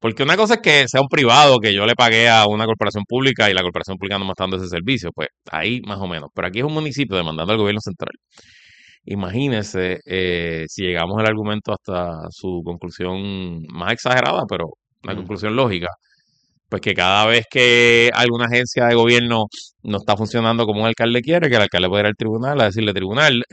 Porque una cosa es que sea un privado, que yo le pagué a una corporación pública y la corporación pública no me está dando ese servicio, pues ahí más o menos. Pero aquí es un municipio demandando al gobierno central. Imagínense si llegamos al argumento hasta su conclusión más exagerada, pero una Mm. conclusión lógica, pues que cada vez que alguna agencia de gobierno no está funcionando como un alcalde quiere, que el alcalde puede ir al tribunal a decirle, tribunal,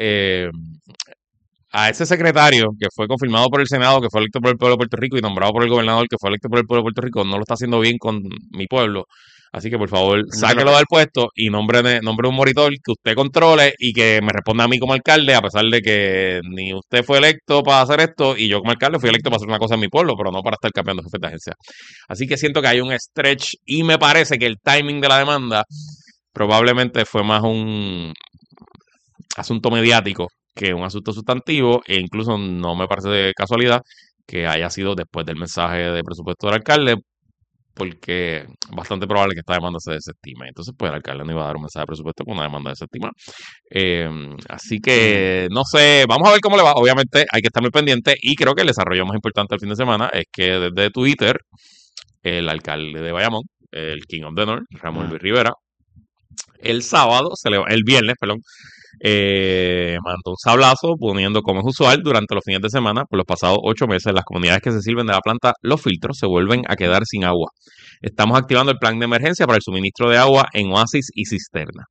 a ese secretario que fue confirmado por el Senado, que fue electo por el pueblo de Puerto Rico y nombrado por el gobernador, que fue electo por el pueblo de Puerto Rico, no lo está haciendo bien con mi pueblo. Así que por favor, Permítelo sáquelo que. del puesto y nombre un monitor que usted controle y que me responda a mí como alcalde, a pesar de que ni usted fue electo para hacer esto y yo como alcalde fui electo para hacer una cosa en mi pueblo, pero no para estar cambiando jefe de agencia. Así que siento que hay un stretch y me parece que el timing de la demanda probablemente fue más un asunto mediático que un asunto sustantivo, e incluso no me parece de casualidad que haya sido después del mensaje de presupuesto del alcalde, porque es bastante probable que esta demanda se desestime. Entonces, pues el alcalde no iba a dar un mensaje de presupuesto con una demanda desestimada. Así Mm. que, no sé, vamos a ver cómo le va. Obviamente hay que estar muy pendiente y creo que el desarrollo más importante del fin de semana es que desde Twitter, el alcalde de Bayamón, el King of the North, Ramón Mm. Luis Rivera, el viernes, perdón, mandó un sablazo poniendo como es usual durante los fines de semana por los pasados 8 meses las comunidades que se sirven de la planta Los Filtros se vuelven a quedar sin agua. Estamos activando el plan de emergencia para el suministro de agua en oasis y cisterna.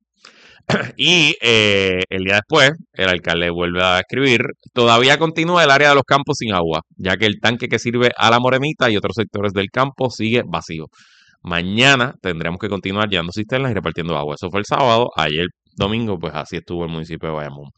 Y el día después, el alcalde vuelve a escribir, todavía continúa el área de los campos sin agua, ya que el tanque que sirve a la Morenita y otros sectores del campo sigue vacío. Mañana tendremos que continuar llenando cisternas y repartiendo agua. Eso fue el sábado. Ayer domingo, pues así estuvo el municipio de Bayamón.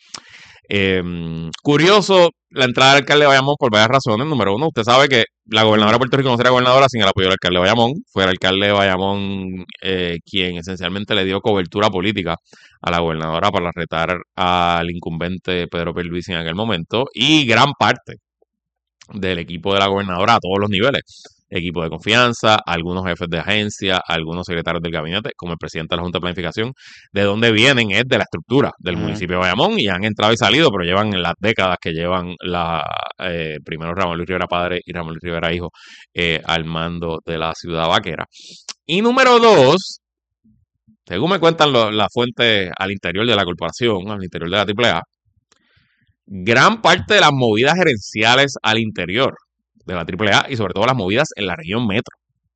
Curioso la entrada del alcalde de Bayamón por varias razones. Número uno, usted sabe que la gobernadora de Mm. Puerto Rico no será gobernadora sin el apoyo del alcalde de Bayamón. Fue el alcalde de Bayamón quien esencialmente le dio cobertura política a la gobernadora para retar al incumbente Pedro Pierluisi en aquel momento. Y gran parte del equipo de la gobernadora a todos los niveles. Equipo de confianza, algunos jefes de agencia, algunos secretarios del gabinete, como el presidente de la Junta de Planificación, de dónde vienen es de la estructura del Mm. municipio de Bayamón y han entrado y salido, pero llevan en las décadas que llevan primero Ramón Luis Rivera padre y Ramón Luis Rivera hijo al mando de la ciudad vaquera. Y número dos, según me cuentan las fuentes al interior de la corporación, al interior de la AAA, gran parte de las movidas gerenciales al interior de la AAA y sobre todo las movidas en la región metro.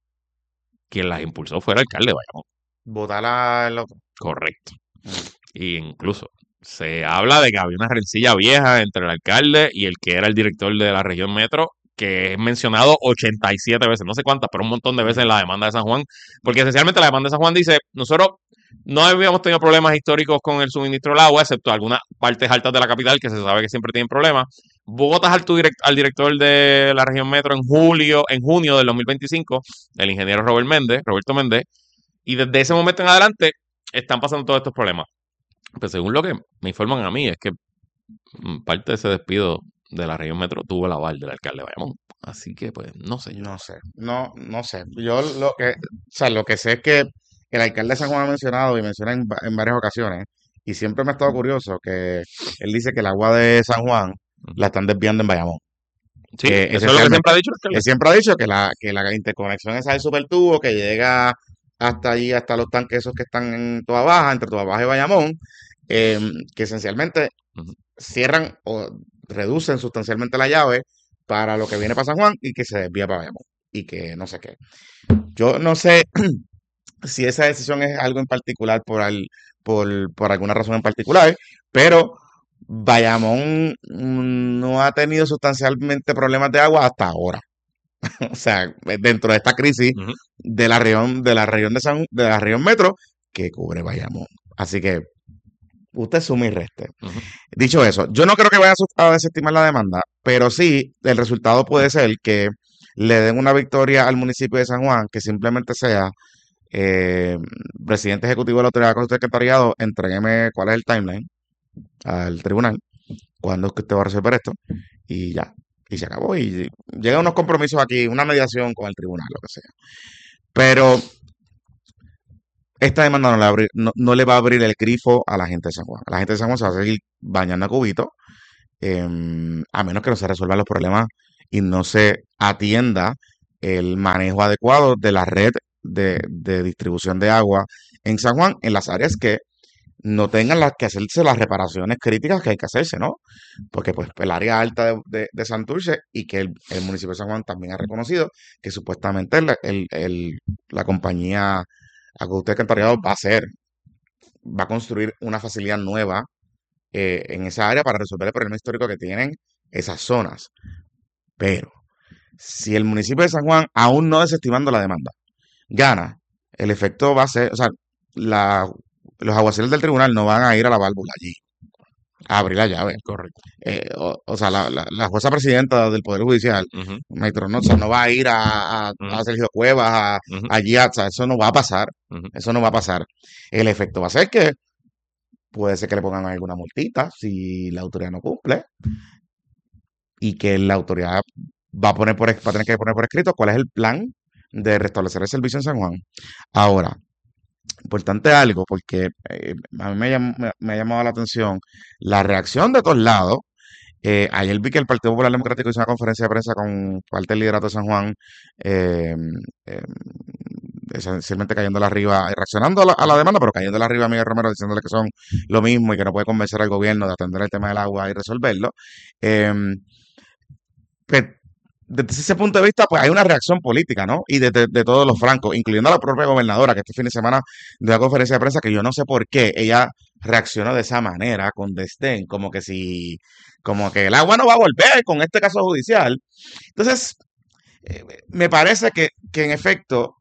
Quien las impulsó fue el alcalde de Bayamón. Votar el otro. Correcto. Mm. Y incluso se habla de que había una rencilla vieja entre el alcalde y el que era el director de la región metro, que es mencionado 87 veces, no sé cuántas, pero un montón de veces en Mm. la demanda de San Juan, porque esencialmente la demanda de San Juan dice, nosotros no habíamos tenido problemas históricos con el suministro del agua, excepto algunas partes altas de la capital que se sabe que siempre tienen problemas. Votas al director de la región metro en junio del 2025, el ingeniero Roberto Méndez, y desde ese momento en adelante están pasando todos estos problemas. Pues según lo que me informan a mí, es que parte de ese despido de la región metro tuvo el aval del alcalde de Bayamón. Así que, pues, no sé yo. No sé, no sé. Yo lo que sé es que el alcalde de San Juan ha mencionado y menciona en varias ocasiones, y siempre me ha estado curioso que él dice que el agua de San Juan la están desviando en Bayamón. Sí, Que eso es lo que siempre ha esencialmente, dicho el alcalde. él siempre ha dicho que la interconexión esa del supertubo que llega hasta allí, hasta los tanques esos que están en Toa Baja, entre Toa Baja y Bayamón, que esencialmente Uh-huh. cierran o reducen sustancialmente la llave para lo que viene para San Juan y que se desvía para Bayamón y que no sé qué. Yo no sé si esa decisión es algo en particular por alguna razón en particular, pero Bayamón no ha tenido sustancialmente problemas de agua hasta ahora. O sea, dentro de esta crisis Uh-huh. de la región metro que cubre Bayamón. Así que usted suma y reste. Uh-huh. Dicho eso, yo no creo que vaya a desestimar la demanda, pero sí el resultado puede ser que le den una victoria al municipio de San Juan, que simplemente sea eh, presidente ejecutivo de la autoridad con secretariado, entrégueme cuál es el timeline al tribunal, cuándo es que usted va a resolver esto, y ya, y se acabó, y llegan unos compromisos aquí, una mediación con el tribunal, lo que sea. Pero esta demanda no le va a abrir el grifo a la gente de San Juan. La gente de San Juan se va a seguir bañando a cubito, a menos que no se resuelvan los problemas y no se atienda el manejo adecuado de la red de distribución de agua en San Juan, en las áreas que no tengan que hacerse las reparaciones críticas que hay que hacerse, ¿no? Porque pues el área alta de Santurce y que el municipio de San Juan también ha reconocido que supuestamente la compañía Acueducto de Alcantarillado va a construir una facilidad nueva en esa área para resolver el problema histórico que tienen esas zonas. Pero si el municipio de San Juan, aún no desestimando la demanda, gana, el efecto va a ser, o sea, los aguaceros del tribunal no van a ir a la válvula allí, a abrir la llave. Correcto. O sea, la jueza presidenta del Poder Judicial, Ujú, Maestro Noza, no va a ir a ujú, Sergio Cuevas, ujú, allí, o sea, eso no va a pasar. ujú. Eso no va a pasar. El efecto va a ser que puede ser que le pongan alguna multita si la autoridad no cumple y que la autoridad va a tener que poner por escrito cuál es el plan de restablecer el servicio en San Juan. Ahora, importante algo, porque a mí me ha llamado la atención la reacción de todos lados. Ayer vi que el Partido Popular Democrático hizo una conferencia de prensa con parte del liderato de San Juan, eh, eh, esencialmente cayéndole arriba, reaccionando a la demanda, pero cayéndole arriba a Miguel Romero, diciéndole que son lo mismo y que no puede convencer al gobierno de atender el tema del agua y resolverlo. Eh, pero desde ese punto de vista, pues hay una reacción política, ¿no? Y de todos los francos, incluyendo a la propia gobernadora, que este fin de semana de una conferencia de prensa que yo no sé por qué ella reaccionó de esa manera, con desdén, como que el agua no va a volver con este caso judicial. Entonces, me parece que en efecto,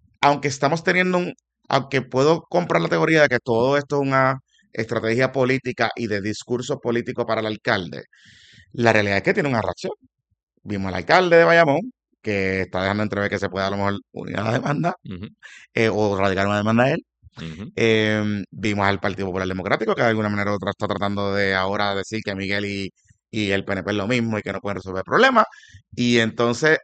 aunque puedo comprar la teoría de que todo esto es una estrategia política y de discurso político para el alcalde, la realidad es que tiene una reacción. Vimos al alcalde de Bayamón, que está dejando entrever que se puede a lo mejor unir a la demanda Ujú, o radicar una demanda a él. ujú. Vimos al Partido Popular Democrático, que de alguna manera u otra está tratando de ahora decir que Miguel y el PNP es lo mismo y que no pueden resolver el problema. Y entonces,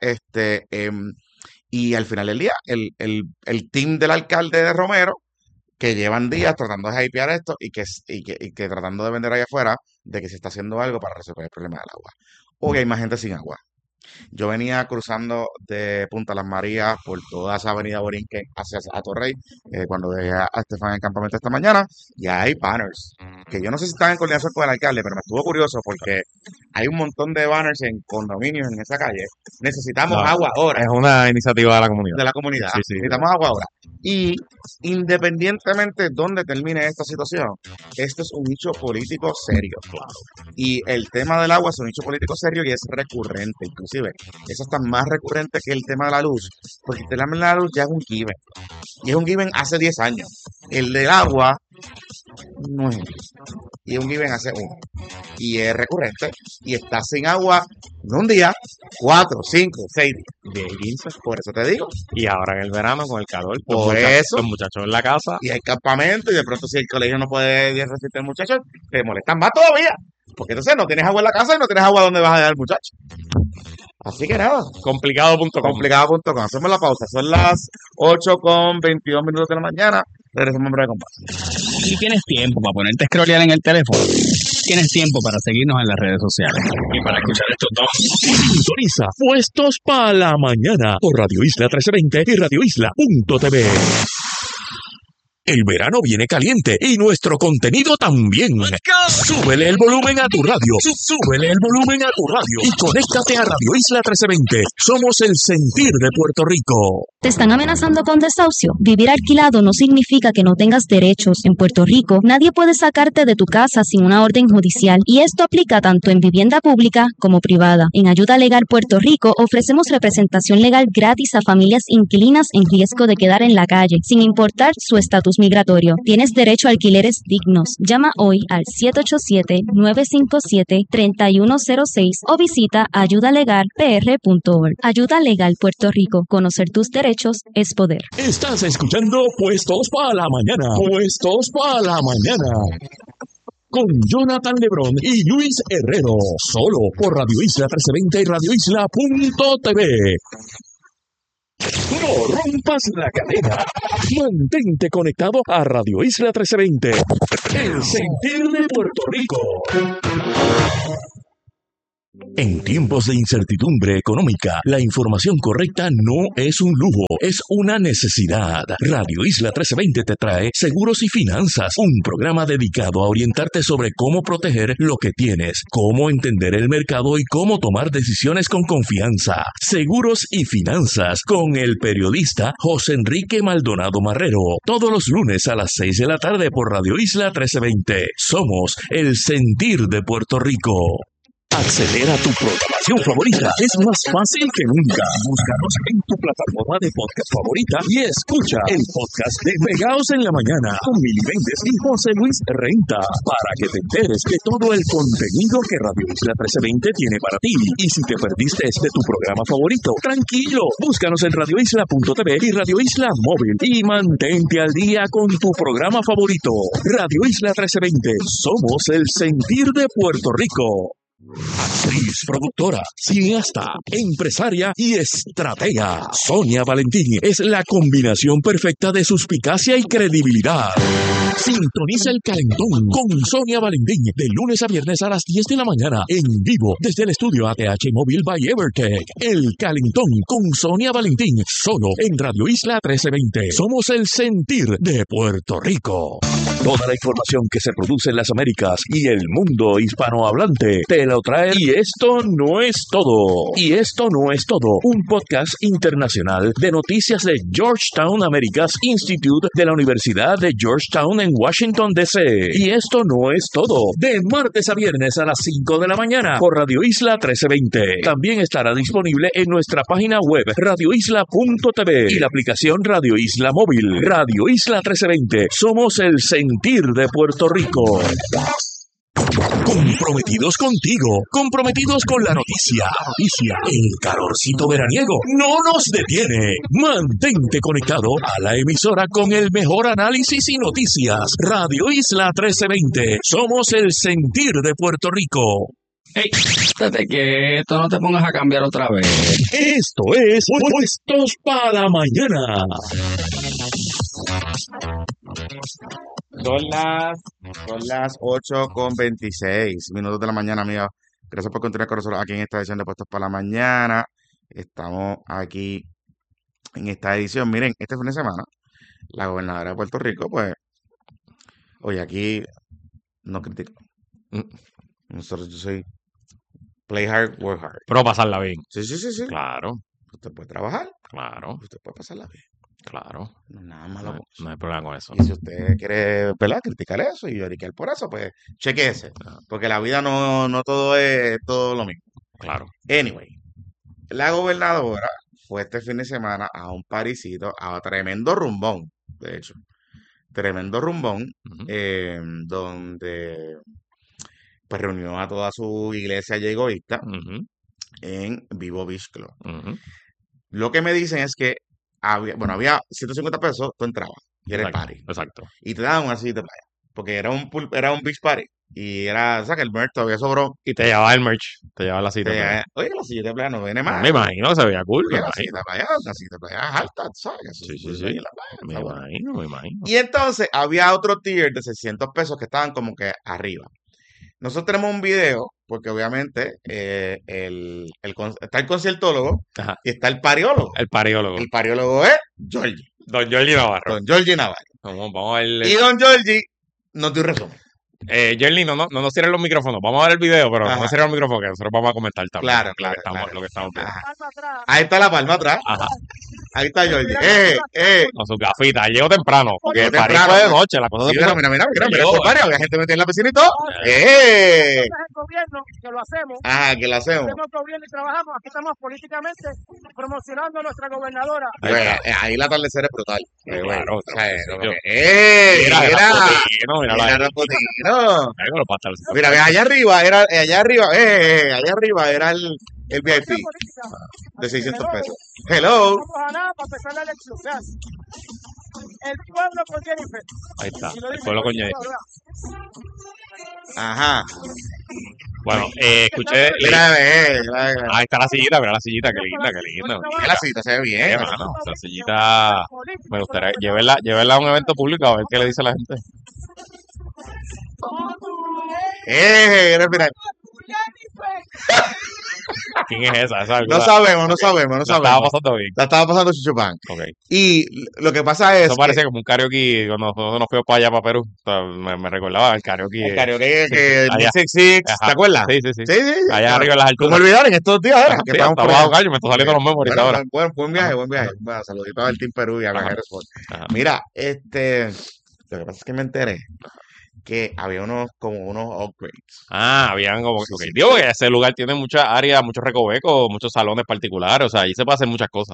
y al final del día, el team del alcalde de Romero, que llevan días tratando de hypear esto y que tratando de vender allá afuera de que se está haciendo algo para resolver el problema del agua. Hoy hay más gente sin agua. Yo venía cruzando de Punta Las Marías por toda esa avenida Borinquen hacia Atorrey, cuando dejé a Estefan en el campamento esta mañana, y hay banners, que yo no sé si están en coordinación con el alcalde, pero me estuvo curioso porque hay un montón de banners en condominios en esa calle. Necesitamos No, agua ahora es una iniciativa de la comunidad. de la comunidad. Sí, sí. Necesitamos agua ahora. Y independientemente de dónde termine esta situación, esto es un nicho político serio. Y el tema del agua es un nicho político serio y es recurrente, inclusive. Es hasta más recurrente que el tema de la luz, porque el tema de la luz ya es un given. Y es un given hace 10 años. El del agua no es un given. Y es un given hace uno. Y es recurrente. Y está sin agua no un día, 4, 5, 6 días. 10 y 15. Por eso te digo. Y ahora en el verano con el calor, Por eso. los muchachos en la casa. Y hay campamento y de pronto si el colegio no puede resistir al muchacho, te molestan más todavía. Porque entonces no tienes agua en la casa y no tienes agua donde vas a dejar al muchacho. Así que nada, Complicado.com. complicado.com. Hacemos la pausa. Son las 8:22 de la mañana. Regresamos en breve con más. Si tienes tiempo para ponerte a scrollear en el teléfono, tienes tiempo para seguirnos en las redes sociales y para escuchar estos dos. Sintoniza Puestos para la Mañana por Radio Isla 1320 y radioisla.tv. El verano viene caliente y nuestro contenido también. Súbele el volumen a tu radio. Súbele el volumen a tu radio. Y conéctate a Radio Isla 1320. Somos el sentir de Puerto Rico. ¿Te están amenazando con desahucio? Vivir alquilado no significa que no tengas derechos. En Puerto Rico, nadie puede sacarte de tu casa sin una orden judicial. Y esto aplica tanto en vivienda pública como privada. En Ayuda Legal Puerto Rico ofrecemos representación legal gratis a familias inquilinas en riesgo de quedar en la calle, sin importar su estatus migratorio. Tienes derecho a alquileres dignos. Llama hoy al 787-957-3106 o visita ayudalegalpr.org. Ayuda Legal Puerto Rico. Conocer tus derechos es poder. Estás escuchando Puestos para la Mañana. Puestos para la Mañana. Con Jonathan Lebrón y Luis Herrero. Solo por Radio Isla 1320 y radioisla.tv. No rompas la cadena. Mantente conectado a Radio Isla 1320. El sentir de Puerto Rico. En tiempos de incertidumbre económica, la información correcta no es un lujo, es una necesidad. Radio Isla 1320 te trae Seguros y Finanzas, un programa dedicado a orientarte sobre cómo proteger lo que tienes, cómo entender el mercado y cómo tomar decisiones con confianza. Seguros y Finanzas con el periodista José Enrique Maldonado Marrero, todos los lunes a las 6 de la tarde por Radio Isla 1320. Somos el sentir de Puerto Rico. Acceder a tu programación favorita es más fácil que nunca. Búscanos en tu plataforma de podcast favorita y escucha el podcast de Pegados en la Mañana con Mili Méndez y José Luis Renta para que te enteres de todo el contenido que Radio Isla 1320 tiene para ti. Y si te perdiste de tu programa favorito, tranquilo, búscanos en radioisla.tv y Radio Isla Móvil y mantente al día con tu programa favorito. Radio Isla 1320, somos el sentir de Puerto Rico. Actriz, productora, cineasta, empresaria y estratega. Sonia Valentín es la combinación perfecta de suspicacia y credibilidad. Sintoniza el Calentón con Sonia Valentín de lunes a viernes a las 10 de la mañana en vivo desde el estudio ATH Móvil by Evertech. El Calentón con Sonia Valentín solo en Radio Isla 1320. Somos el sentir de Puerto Rico. Toda la información que se produce en las Américas y el mundo hispanohablante te lo trae. Y esto no es todo. Y esto no es todo. Un podcast internacional de noticias de Georgetown Americas Institute de la Universidad de Georgetown en Washington, D.C. Y esto no es todo. De martes a viernes a las 5 de la mañana por Radio Isla 1320. También estará disponible en nuestra página web radioisla.tv y la aplicación Radio Isla Móvil. Radio Isla 1320. Somos el sentir de Puerto Rico. Comprometidos contigo, comprometidos con la noticia. El calorcito veraniego no nos detiene. Mantente conectado a la emisora con el mejor análisis y noticias. Radio Isla 1320. Somos el sentir de Puerto Rico. Hey, estate quieto, no te pongas a cambiar otra vez. Esto es Puestos para la Mañana. Son las 8:26 de la mañana, amigos. Gracias por continuar con nosotros aquí en esta edición de Puestos para la Mañana. Estamos aquí en esta edición. Miren, este fin de semana, la gobernadora de Puerto Rico, pues, oye, aquí no critico. Yo soy play hard, work hard. Pero pasarla bien. Sí. Claro, Usted puede trabajar, claro, usted puede pasarla bien. claro. No hay nada malo No, con eso. no hay problema con eso. Y si usted quiere, ¿verdad?, criticar eso y lloriquear por eso, pues chequéese. Porque la vida no todo es todo lo mismo. Claro. Anyway, la gobernadora fue este fin de semana a un parisito, a tremendo rumbón, de hecho. Tremendo rumbón, Ujú. donde pues reunió a toda su iglesia yegoísta Ujú, en Vivo Beach Club. ujú. Lo que me dicen es que había 150 pesos, tú entrabas y era el Exacto, party. exacto. Y te daban una silla de playa. Porque era un beach party. Y era, o sea, que el merch todavía sobró. Y te llevaba el merch, te llevaba la cita. Oye, la silla de playa no viene más. Me imagino, se veía cool, me Oye, la imagino. silla de playa, la silla de playa es alta, ¿sabes? Eso Sí, se sí, puede sí. ver en la playa, Me está bueno. imagino. Y entonces había otro tier de 600 pesos que estaban como que arriba. Nosotros tenemos un video, porque obviamente está el conciertólogo Ajá. y está el pariólogo. El pariólogo. El pariólogo es Georgie, Don Jordi Navarro. don Georgie Navarro. Vamos a verle. Y don Georgie nos dio un resumen. Jordi, no nos cierren los micrófonos. Vamos a ver el video, pero no Ajá. nos cierren los micrófonos, que nosotros vamos a comentar también. Claro, lo claro, que estamos, claro. Lo que estamos viendo. Ajá. Ahí está la palma atrás. Ajá. Ahí está Georgie. Con sus gafitas. Llegó temprano. Porque Llegó el party temprano. fue de noche. La cosa Sí, se mira, puso- mira, Llegó. el party, había gente metida en la piscina y todo. ¡Eh! Es el gobierno que lo hacemos. Ajá, que lo hacemos. Hacemos gobierno y trabajamos. Aquí estamos políticamente promocionando a nuestra gobernadora. Ahí Bueno, está. ahí el atardecer es brutal. Claro, O sea, como yo- que, Mira, mira, Rapotino, mira mira, la Rapotino. Ahí con los pantalones. Mira, ve, allá arriba era el VIP Política. de 600 pesos. Hello. No vamos a nada para empezar la elección. Vean. El pueblo con Jennifer. Ahí está. Y lo El dice pueblo con el Jennifer. pueblo, Ajá. Bueno, escuché. Mira, Ahí está la sillita, mira la sillita, qué linda, qué linda. mira la cita, se ve bien. Mano, esa sillita. Me gustaría llevarla a un evento público a ver qué le dice la gente. Mira, mira. ¿Quién es esa? Esa No sabemos, no sabemos, no la estaba sabemos. pasando bien. La estaba pasando Chuchupán. Ok. Y lo que pasa es Eso que parece como un karaoke cuando nosotros nos fuimos para allá, para Perú. O sea, me recordaba el karaoke. el karaoke Sí, que allá. 666, ¿te Ajá. acuerdas? Sí, sí, sí. Sí, sí, sí. Allá arriba en las ¿Cómo alturas. olvidar en estos días era? Ajá, Que sí, estábamos por estaba allá. a gallo, me están saliendo los memories Bueno, ahora. buen viaje, Ajá, buen viaje. ajá, Bueno, saludito al Team Perú y a ajá, Viajeros Sport. ajá. Mira, lo que pasa es que me enteré que había como unos upgrades. Habían como. Sí, Ok, sí. digo que ese lugar tiene muchas áreas, muchos recovecos, muchos salones particulares. O sea, ahí se puede hacer muchas cosas.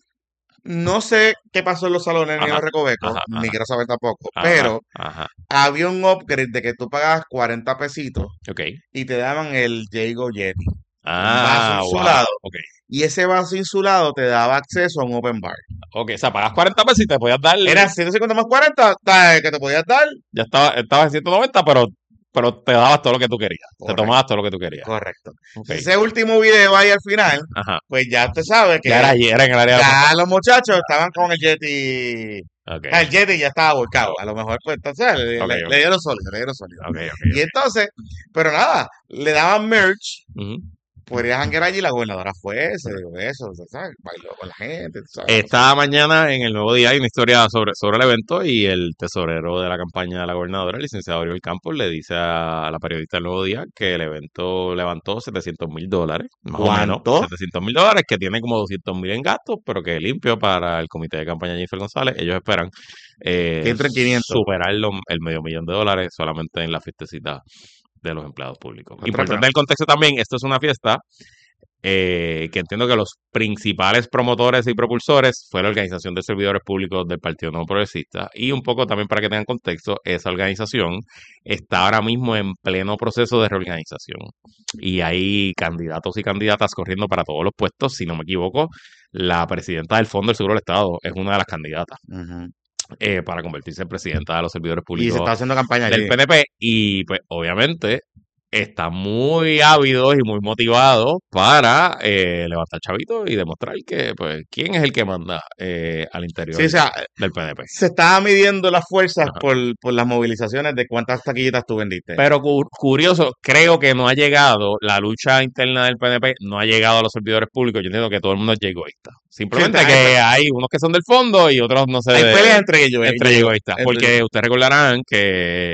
No sé qué pasó en los salones ni en Ajá, los recovecos, ajá, ni ajá, quiero saber tampoco, ajá, pero ajá. había un upgrade de que tú pagabas 40 pesitos Ok. y te daban el Jago Yeti, un vaso Wow. insulado, Ok. y ese vaso insulado te daba acceso a un open bar. Ok, o sea, pagas 40 pesos y te podías dar. Era 150 más 40 que te podías dar. Ya estabas en 190, pero te dabas todo lo que tú querías. Te Correcto. tomabas todo lo que tú querías. Correcto. Ok. Ese último video ahí al final, Ajá. pues ya usted sabe que Ya era allí, era en el área de. ya los muchachos estaban con el Yeti. Ok. El Yeti ya estaba volcado. A lo mejor, pues, entonces le, Ok, le- ok. le dieron sólido, le dieron sólido. Ok, ok. Y entonces, pero nada, le daban merch. Ujú. Podría janguear allí, la gobernadora fue, se dio eso, ¿sabes? Bailó con la gente, ¿sabes? Esta mañana en el Nuevo Día hay una historia sobre el evento y el tesorero de la campaña de la gobernadora, el licenciado Oriol Campos, le dice a la periodista del Nuevo Día que el evento levantó $700,000, más o menos. ¿Cuánto? $700,000, que tiene como $200,000 en gastos, pero que es limpio para el comité de campaña de Jennifer González. Ellos esperan Que entre en 500. superar el $500,000 solamente en la fiestecita de los empleados públicos. Otra Importante el contexto también, esto es una fiesta que entiendo que los principales promotores y propulsores fue la Organización de Servidores Públicos del Partido Nuevo Progresista, y un poco también para que tengan contexto, esa organización está ahora mismo en pleno proceso de reorganización y hay candidatos y candidatas corriendo para todos los puestos. Si no me equivoco, la presidenta del Fondo del Seguro del Estado es una de las candidatas Ujú. para convertirse en presidenta de los servidores Y se públicos está haciendo campaña del allí. PNP, y pues obviamente están muy ávidos y muy motivados para levantar chavitos y demostrar que pues quién es el que manda al interior Sí, o sea, del PNP. se estaba midiendo las fuerzas Ajá. por las movilizaciones de cuántas taquillitas tú vendiste. Pero curioso, creo que no ha llegado, la lucha interna del PNP no ha llegado a los servidores públicos. Yo entiendo que todo el mundo es egoísta. Simplemente Sí, que hay unos que son del fondo y otros no sé. hay peleas entre ellos. Entre egoístas. entre Porque ellos. ustedes recordarán que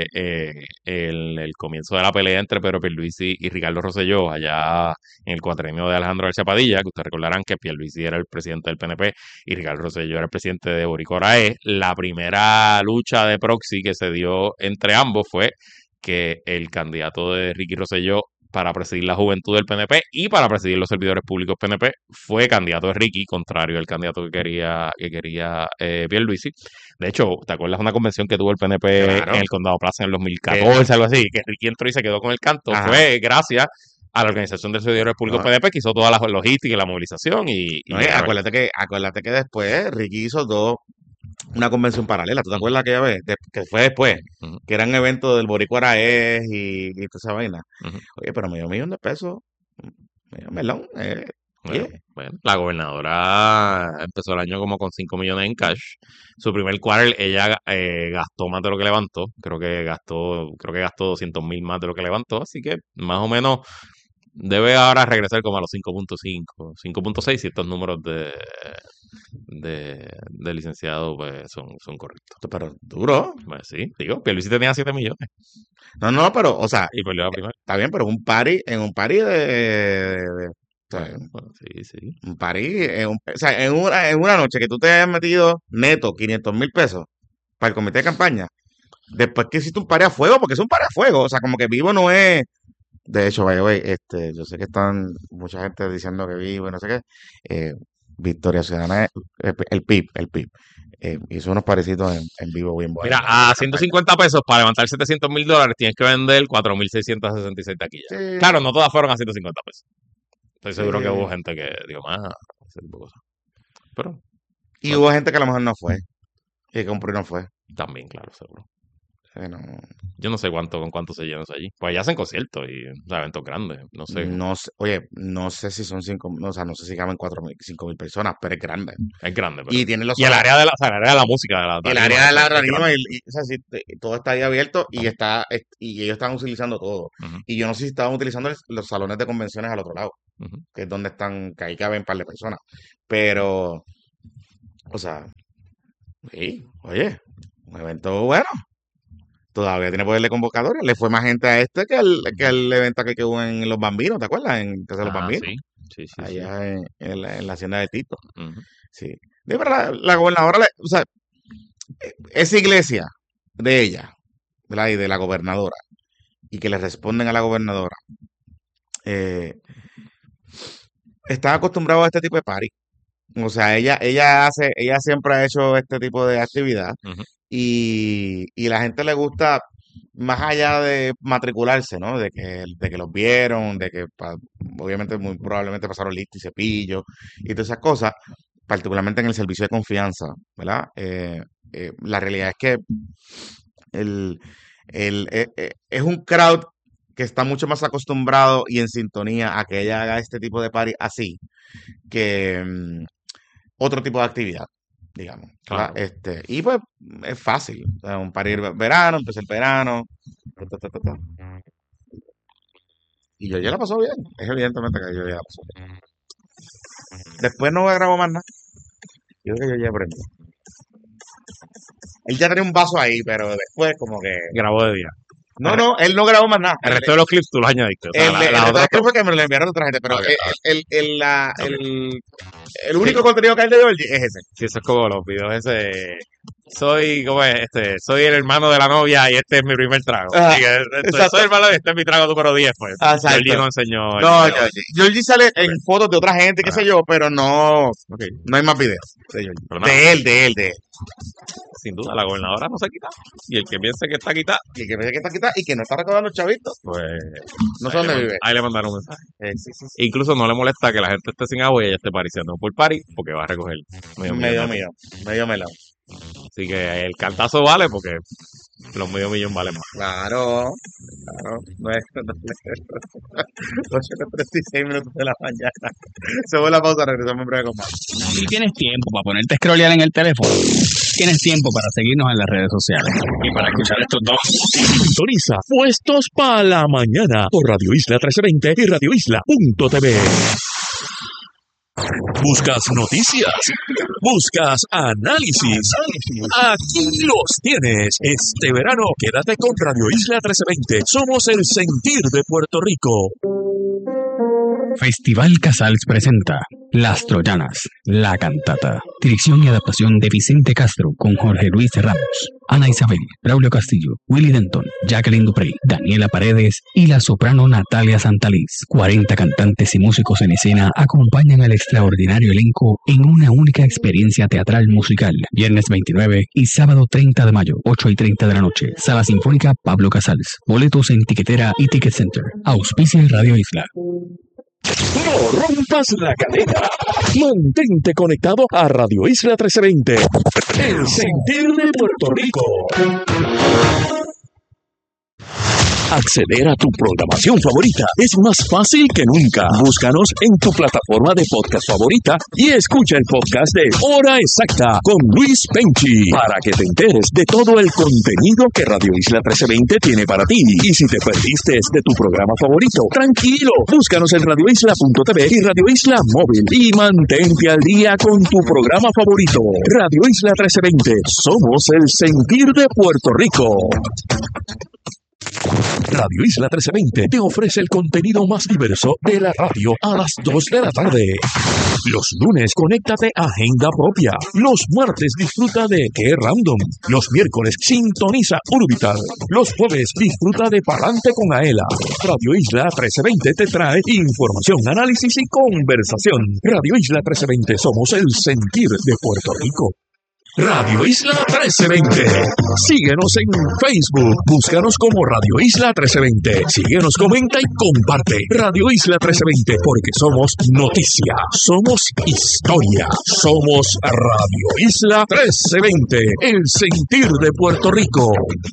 el comienzo de la pelea entre Pedro Pierluisi y Ricardo Rosselló, allá en el cuatrienio de Alejandro García Padilla, que ustedes recordarán que Pierluisi era el presidente del PNP y Ricardo Rosselló era el presidente de Boricorae, la primera lucha de proxy que se dio entre ambos fue que el candidato de Ricky Rosselló para presidir la juventud del PNP y para presidir los servidores públicos PNP fue candidato de Ricky, contrario al candidato que quería Pierluisi. De hecho, ¿te acuerdas de una convención que tuvo el PNP Claro. en el Condado Plaza en el 2014, algo así? Que Ricky entró y se quedó con el canto. Ajá. Fue gracias a la Organización de Servidores Públicos No. PNP, que hizo toda la logística y la movilización. Y No, y acuérdate que después Ricky hizo una convención paralela. ¿Tú te acuerdas aquella vez? Que fue después, Ujú, que eran eventos del Boricua Araez y toda esa vaina. ujú. Oye, pero medio millón de pesos. Medio melón. Bueno, Yeah. bueno, la gobernadora empezó el año como con 5 millones en cash. Su primer quarter ella gastó más de lo que levantó. Creo que gastó $200,000 más de lo que levantó. Así que más o menos debe ahora regresar como a los 5.5, 5.6, si estos números de licenciado pues son correctos. Pero duro. Pues sí, digo, Pierluisi tenía 7 millones No, pero, o sea, y perdió la primera. está bien, pero en un party o sea, Bueno, sí. un party, o sea, en una noche que tú te hayas metido neto 500,000 pesos para el comité de campaña, después que hiciste un party a fuego, porque es un party a fuego, o sea, como que Vivo no es, de hecho, by the way, yo sé que están mucha gente diciendo que Vivo y no sé qué, Victoria Ciudadana, el PIB, hizo unos parecidos en Vivo bien buenos. Mira, a 150 pesos para levantar $700,000 tienes que vender 4.666 taquillas. Sí. Claro, no todas fueron a 150 pesos. Estoy seguro Sí. que hubo gente que dio más, ese tipo de cosas. Pero Y hubo gente que a lo mejor no fue, y que compró y no fue. también, claro, seguro. Bueno, Yo no sé con cuánto se llena eso allí. Pues allá hacen conciertos y eventos grandes. No sé. no sé, oye, no sé si son 5, o sea, no sé si caben 4.000, 5.000 personas, pero es grande. Es grande, pero. Y tiene los Y el área de la, o sea, el área de la música, de la el tarima, área de la es tarima grande. o sea, sí, todo está ahí abierto y y ellos están utilizando todo. Ujú, Y yo no sé si estaban utilizando los salones de convenciones al otro lado, ujú. que es donde que ahí caben un par de personas. Pero, o sea, sí, oye, un evento bueno. Todavía tiene poder de convocatoria. Le fue más gente a este que al evento que hubo en Los Bambinos, ¿te acuerdas? En Casa de los Bambinos, Sí. Sí. allá en la hacienda de Tito. Ujú. Sí. De verdad, la gobernadora, o sea, esa iglesia de ella, ¿verdad? Y de la gobernadora, y que le responden a la gobernadora, eh, está acostumbrado a este tipo de party. O sea, ella siempre ha hecho este tipo de actividad Ujú. y la gente le gusta más allá de matricularse, ¿no? De que los vieron, de que obviamente muy probablemente pasaron lista y cepillo y todas esas cosas, particularmente en el servicio de confianza, ¿verdad? La realidad es que el, es un crowd que está mucho más acostumbrado y en sintonía a que ella haga este tipo de party así que otro tipo de actividad, digamos, ¿verdad? Claro. Y pues es fácil, o sea, un party verano, empieza el verano, ta. Y yo ya la pasó bien, es evidentemente que yo ya la pasó bien. Después no grabó más nada, yo creo que yo ya aprendí. Él ya tenía un vaso ahí, pero después como que... Grabó de día. No, él no grabó más nada. El resto de los clips tú los añadiste. O sea, El las resto otras creo fue que me lo enviaron otra gente, pero Ok, el único contenido que hay de hoy es ese. Sí, eso es como los videos ese. ¿Cómo es? Soy el hermano de la novia y este es mi primer trago. Ajá, Así que, exacto. soy el hermano y este es mi trago número 10, pues. Exacto. Georgie nos enseñó el No, video. Georgie sale en fotos de otra gente, qué sé yo, pero no Ok, hay más videos de Georgie. pero nada, De él. sin duda, la gobernadora no se quita. Y el que piense que está quitada, Y que parece que está quitado y que no está recordando chavitos. pues. No sé dónde vive. Ahí le mandaron un mensaje. Sí. Incluso no le molesta que la gente esté sin agua y ella esté pariciando por party, porque va a recoger medio millón. Medio melón. Así que el cantazo vale porque los medio millón valen más. Claro. No es 8:36 minutos de la mañana. Se fue la pausa, regresamos en breve con más. Si tienes tiempo para ponerte a scrollear en el teléfono, tienes tiempo para seguirnos en las redes sociales y para escuchar estos dos. Sintoniza Puestos para la Mañana por Radio Isla 1320 y radioisla.tv. ¿Buscas noticias? ¿Buscas análisis? Aquí los tienes. Este verano, quédate con Radio Isla 1320. Somos el sentir de Puerto Rico. Festival Casals presenta Las Troyanas, la cantata. Dirección y adaptación de Vicente Castro con Jorge Luis Ramos, Ana Isabel, Braulio Castillo, Willy Denton, Jacqueline Duprey, Daniela Paredes y la soprano Natalia Santaliz. 40 cantantes y músicos en escena acompañan al extraordinario elenco en una única experiencia teatral musical. Viernes 29 y sábado 30 de mayo, 8:30 de la noche. Sala Sinfónica Pablo Casals. Boletos en Tiquetera y Ticket Center. Auspicia Radio Isla. No rompas la cadena. Mantente conectado a Radio Isla 1320. El sentir de Puerto Rico. Acceder a tu programación favorita es más fácil que nunca. Búscanos en tu plataforma de podcast favorita y escucha el podcast de Hora Exacta con Luis Penchi para que te enteres de todo el contenido que Radio Isla 1320 tiene para ti. Y si te perdiste de tu programa favorito, tranquilo, búscanos en radioisla.tv y Radio Isla Móvil y mantente al día con tu programa favorito. Radio Isla 1320, somos el sentir de Puerto Rico. Radio Isla 1320 te ofrece el contenido más diverso de la radio a las 2 de la tarde. Los lunes, conéctate a Agenda Propia. Los martes, disfruta de Qué Random. Los miércoles, sintoniza Urbital. Los jueves, disfruta de Palante con Aela. Radio Isla 1320 te trae información, análisis y conversación. Radio Isla 1320, somos el sentir de Puerto Rico. Radio Isla 1320. Síguenos en Facebook. Búscanos como Radio Isla 1320. Síguenos, comenta y comparte. Radio Isla 1320, porque somos noticia, somos historia, somos Radio Isla 1320, el sentir de Puerto Rico.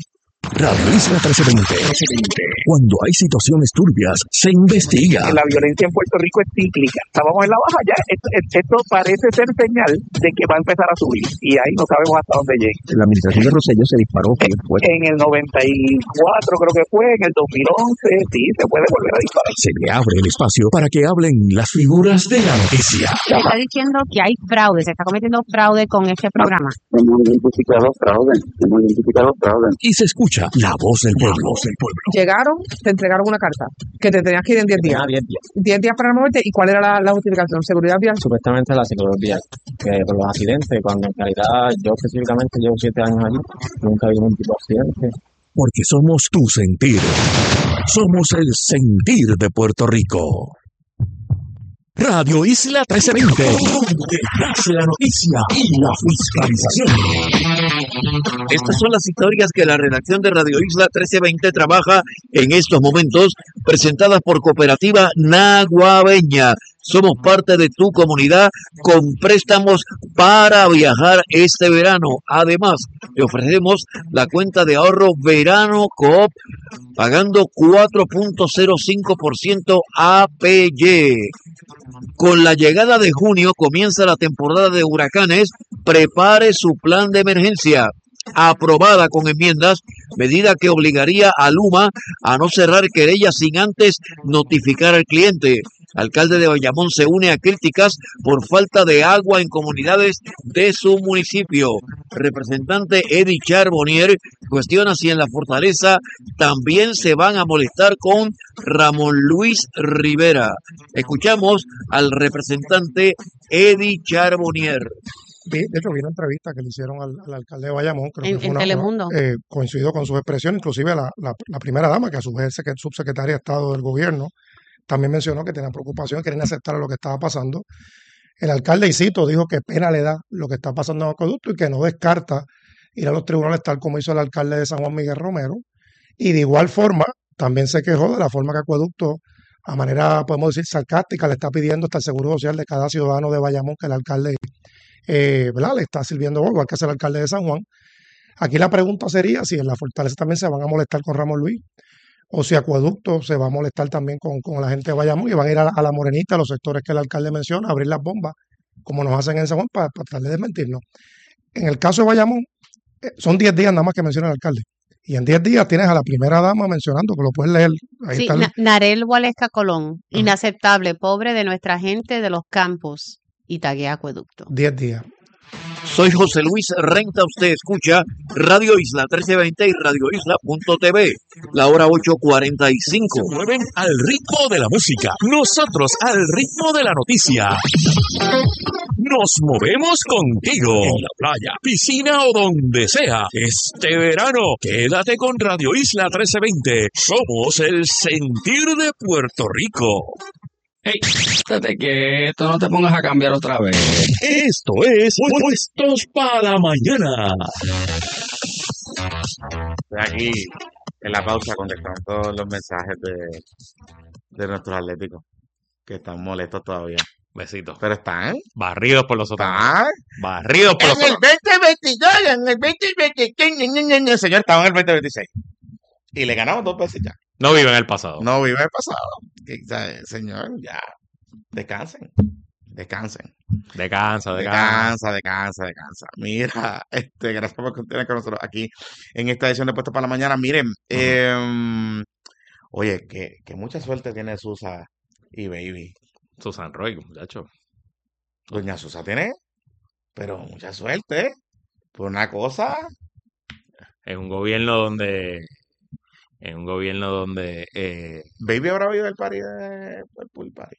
Radio Isla 1320. Cuando hay situaciones turbias, se investiga. La violencia en Puerto Rico es cíclica. Estábamos en la baja ya. Esto parece ser señal de que va a empezar a subir. Y ahí no sabemos hasta dónde llegue. La administración de Rosselló se disparó. En el 94 creo que fue, en el 2011, sí, se puede volver a disparar. Se le abre el espacio para que hablen las figuras de la noticia. Se está diciendo que hay fraude, se está cometiendo fraude con este programa. Hemos identificado fraude. Y se escucha la voz del pueblo. Llegaron, te entregaron una carta que te tenías que ir en 10 días. 10 días para moverte. ¿Y cuál era la justificación? ¿Seguridad vial? Supuestamente la seguridad vial, que por los accidentes, cuando en realidad yo específicamente llevo 7 años allí, nunca vi ningún tipo de accidente. Porque somos tu sentir. Somos el sentir de Puerto Rico. Radio Isla 1320. Donde nace la noticia y la fiscalización. Estas son las historias que la redacción de Radio Isla 1320 trabaja en estos momentos, presentadas por Cooperativa Naguabeña. Somos parte de tu comunidad con préstamos para viajar este verano. Además, te ofrecemos la cuenta de ahorro Verano Coop pagando 4.05% APY. Con la llegada de junio comienza la temporada de huracanes. Prepare su plan de emergencia. Aprobada con enmiendas, medida que obligaría a Luma a no cerrar querellas sin antes notificar al cliente. Alcalde de Bayamón se une a críticas por falta de agua en comunidades de su municipio. Representante Eddie Charbonnier cuestiona si en la fortaleza también se van a molestar con Ramón Luis Rivera. Escuchamos al representante Eddie Charbonnier. De hecho, vi una entrevista que le hicieron al alcalde de Bayamón, creo que fue en Telemundo. Coincidió con sus expresiones, inclusive la primera dama, que a su vez es subsecretaria de Estado del gobierno, también mencionó que tenía preocupación, que querían aceptar lo que estaba pasando. El alcalde, y cito, dijo que pena le da lo que está pasando en el acueducto y que no descarta ir a los tribunales tal como hizo el alcalde de San Juan, Miguel Romero. Y de igual forma, también se quejó de la forma que Acueducto, a manera, podemos decir, sarcástica, le está pidiendo hasta el seguro social de cada ciudadano de Bayamón que el alcalde ¿verdad? Le está sirviendo algo, igual que es el alcalde de San Juan. Aquí la pregunta sería si en la fortaleza también se van a molestar con Ramón Luis, o si Acueducto se va a molestar también con la gente de Bayamón y van a ir a la Morenita, a los sectores que el alcalde menciona, a abrir las bombas, como nos hacen en San Juan, para tratar de desmentirnos. En el caso de Bayamón, son 10 días nada más que menciona el alcalde. Y en 10 días tienes a la primera dama mencionando, que lo puedes leer. Ahí Sí, está. Narel Waleska Colón, inaceptable, pobre de nuestra gente de los campos, y taguea Acueducto. 10 días. Soy José Luis Renta, usted escucha Radio Isla 1320 y radioisla.tv, la hora 8:45. Mueven al ritmo de la música, nosotros al ritmo de la noticia. Nos movemos contigo en la playa, piscina o donde sea. Este verano, quédate con Radio Isla 1320. Somos el sentir de Puerto Rico. Hey, espérate que esto no te pongas a cambiar otra vez. Esto es Puestos para la Mañana. Estoy aquí en la pausa contestando todos los mensajes de nuestros atléticos que están molestos todavía. Besitos. Pero están barridos por los otros. ¿Están? Barridos por los En el otros. 2022, en el 2026. El señor estaba en el 2026. Y le ganamos 2 veces ya. No vive en el pasado. No vive el pasado. Señor, ya. Descansen. Descansa. Mira, gracias por continuar con nosotros aquí en esta edición de Puestos para la Mañana. Miren, oye, que mucha suerte tiene Susa y Baby. Susan Roy, muchacho. Doña Susa tiene, pero mucha suerte. Por una cosa. En un gobierno donde Baby habrá oído el party del pool party.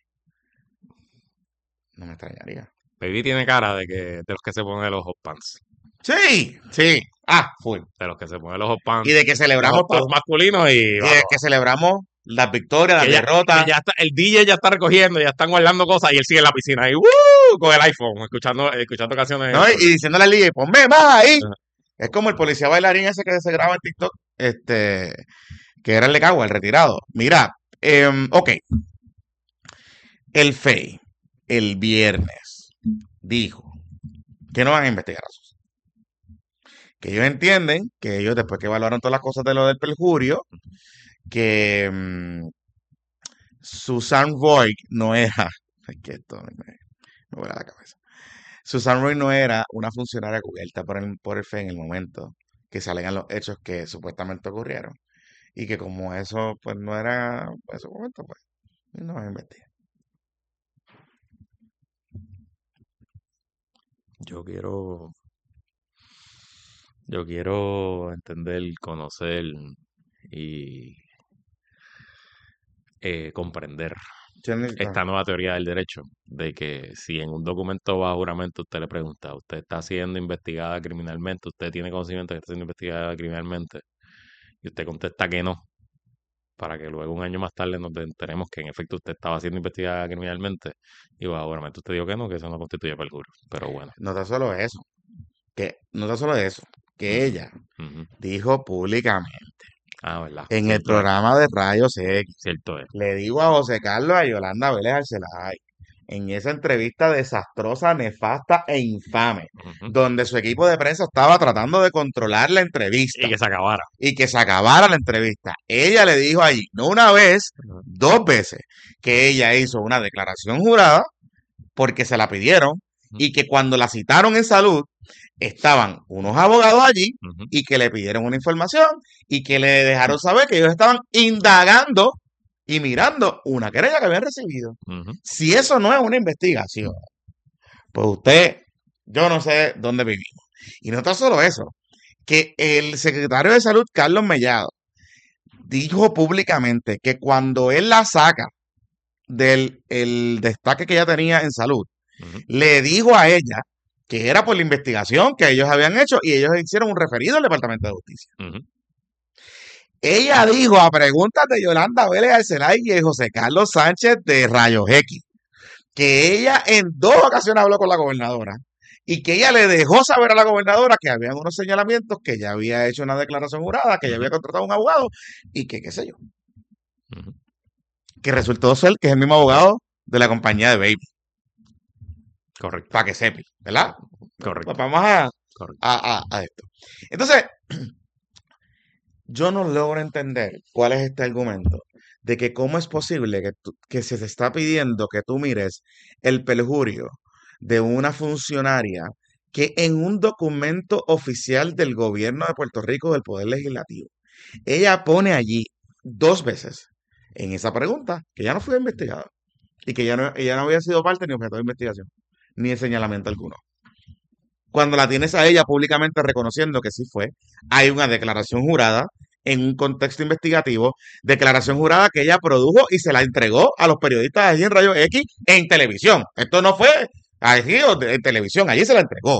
No me extrañaría. Baby tiene cara de los que se ponen los hot pants. Sí. Full. De los que se ponen los hot pants. Y de que celebramos los masculinos y de que celebramos las victorias, las derrotas. Que ya está, el DJ ya está recogiendo, ya están guardando cosas y él sigue en la piscina ahí, con el iPhone, escuchando canciones. No, y diciéndole al DJ, ponme más ahí. Es como el policía bailarín ese que se graba en TikTok, que era el de Cagua, el retirado. Mira, ok. El FEI, el viernes, dijo que no van a investigar a Susa. que ellos entienden que ellos, después que evaluaron todas las cosas de lo del perjurio, que Susan Roy no era, es que esto me vuela la cabeza. Susan Roy no era una funcionaria cubierta por el FEI en el momento que salgan los hechos que supuestamente ocurrieron. Y que como eso pues no era en su momento, pues no van a investigar. Yo quiero entender, conocer y comprender esta nueva teoría del derecho, de que si en un documento bajo juramento usted le pregunta, usted está siendo investigada criminalmente, usted tiene conocimiento de que está siendo investigada criminalmente, y usted contesta que no, para que luego un año más tarde nos enteremos que en efecto usted estaba siendo investigada criminalmente, y bajo juramento usted dijo que eso no constituye perjurio, pero bueno. No tan solo eso, que ella dijo públicamente ¿verdad? en el programa de Rayos X, Cierto es. le digo a José Carlos, a Yolanda Vélez Arcelay, en esa entrevista desastrosa, nefasta e infame, donde su equipo de prensa estaba tratando de controlar la entrevista. Y que se acabara. Y que se acabara la entrevista. Ella le dijo allí, no una vez, dos veces, que ella hizo una declaración jurada porque se la pidieron y que cuando la citaron en salud, estaban unos abogados allí y que le pidieron una información y que le dejaron saber que ellos estaban indagando y mirando una querella que habían recibido. Si eso no es una investigación, pues yo no sé dónde vivimos. Y no tan solo eso, que el secretario de Salud, Carlos Mellado, dijo públicamente que cuando él la saca del destaque que ella tenía en salud, le dijo a ella que era por la investigación que ellos habían hecho y ellos hicieron un referido al Departamento de Justicia. Ella dijo a preguntas de Yolanda Vélez Arcelay y de José Carlos Sánchez de Rayos X que ella en 2 ocasiones habló con la gobernadora y que ella le dejó saber a la gobernadora que habían unos señalamientos, que ella había hecho una declaración jurada, que ella había contratado a un abogado y que qué sé yo. Que resultó ser que es el mismo abogado de la compañía de Baby. Correcto. Para que sepa, ¿verdad? Correcto. Pues vamos a esto. Entonces, yo no logro entender cuál es este argumento de que cómo es posible que se te está pidiendo que tú mires el perjurio de una funcionaria que en un documento oficial del gobierno de Puerto Rico, del Poder Legislativo, ella pone allí 2 veces en esa pregunta que ya no fue investigada y que ella no había sido parte ni objeto de investigación, ni de señalamiento alguno. Cuando la tienes a ella públicamente reconociendo que sí fue, hay una declaración jurada en un contexto investigativo, declaración jurada que ella produjo y se la entregó a los periodistas allí en Rayos X en televisión. Esto no fue allí en televisión, allí se la entregó.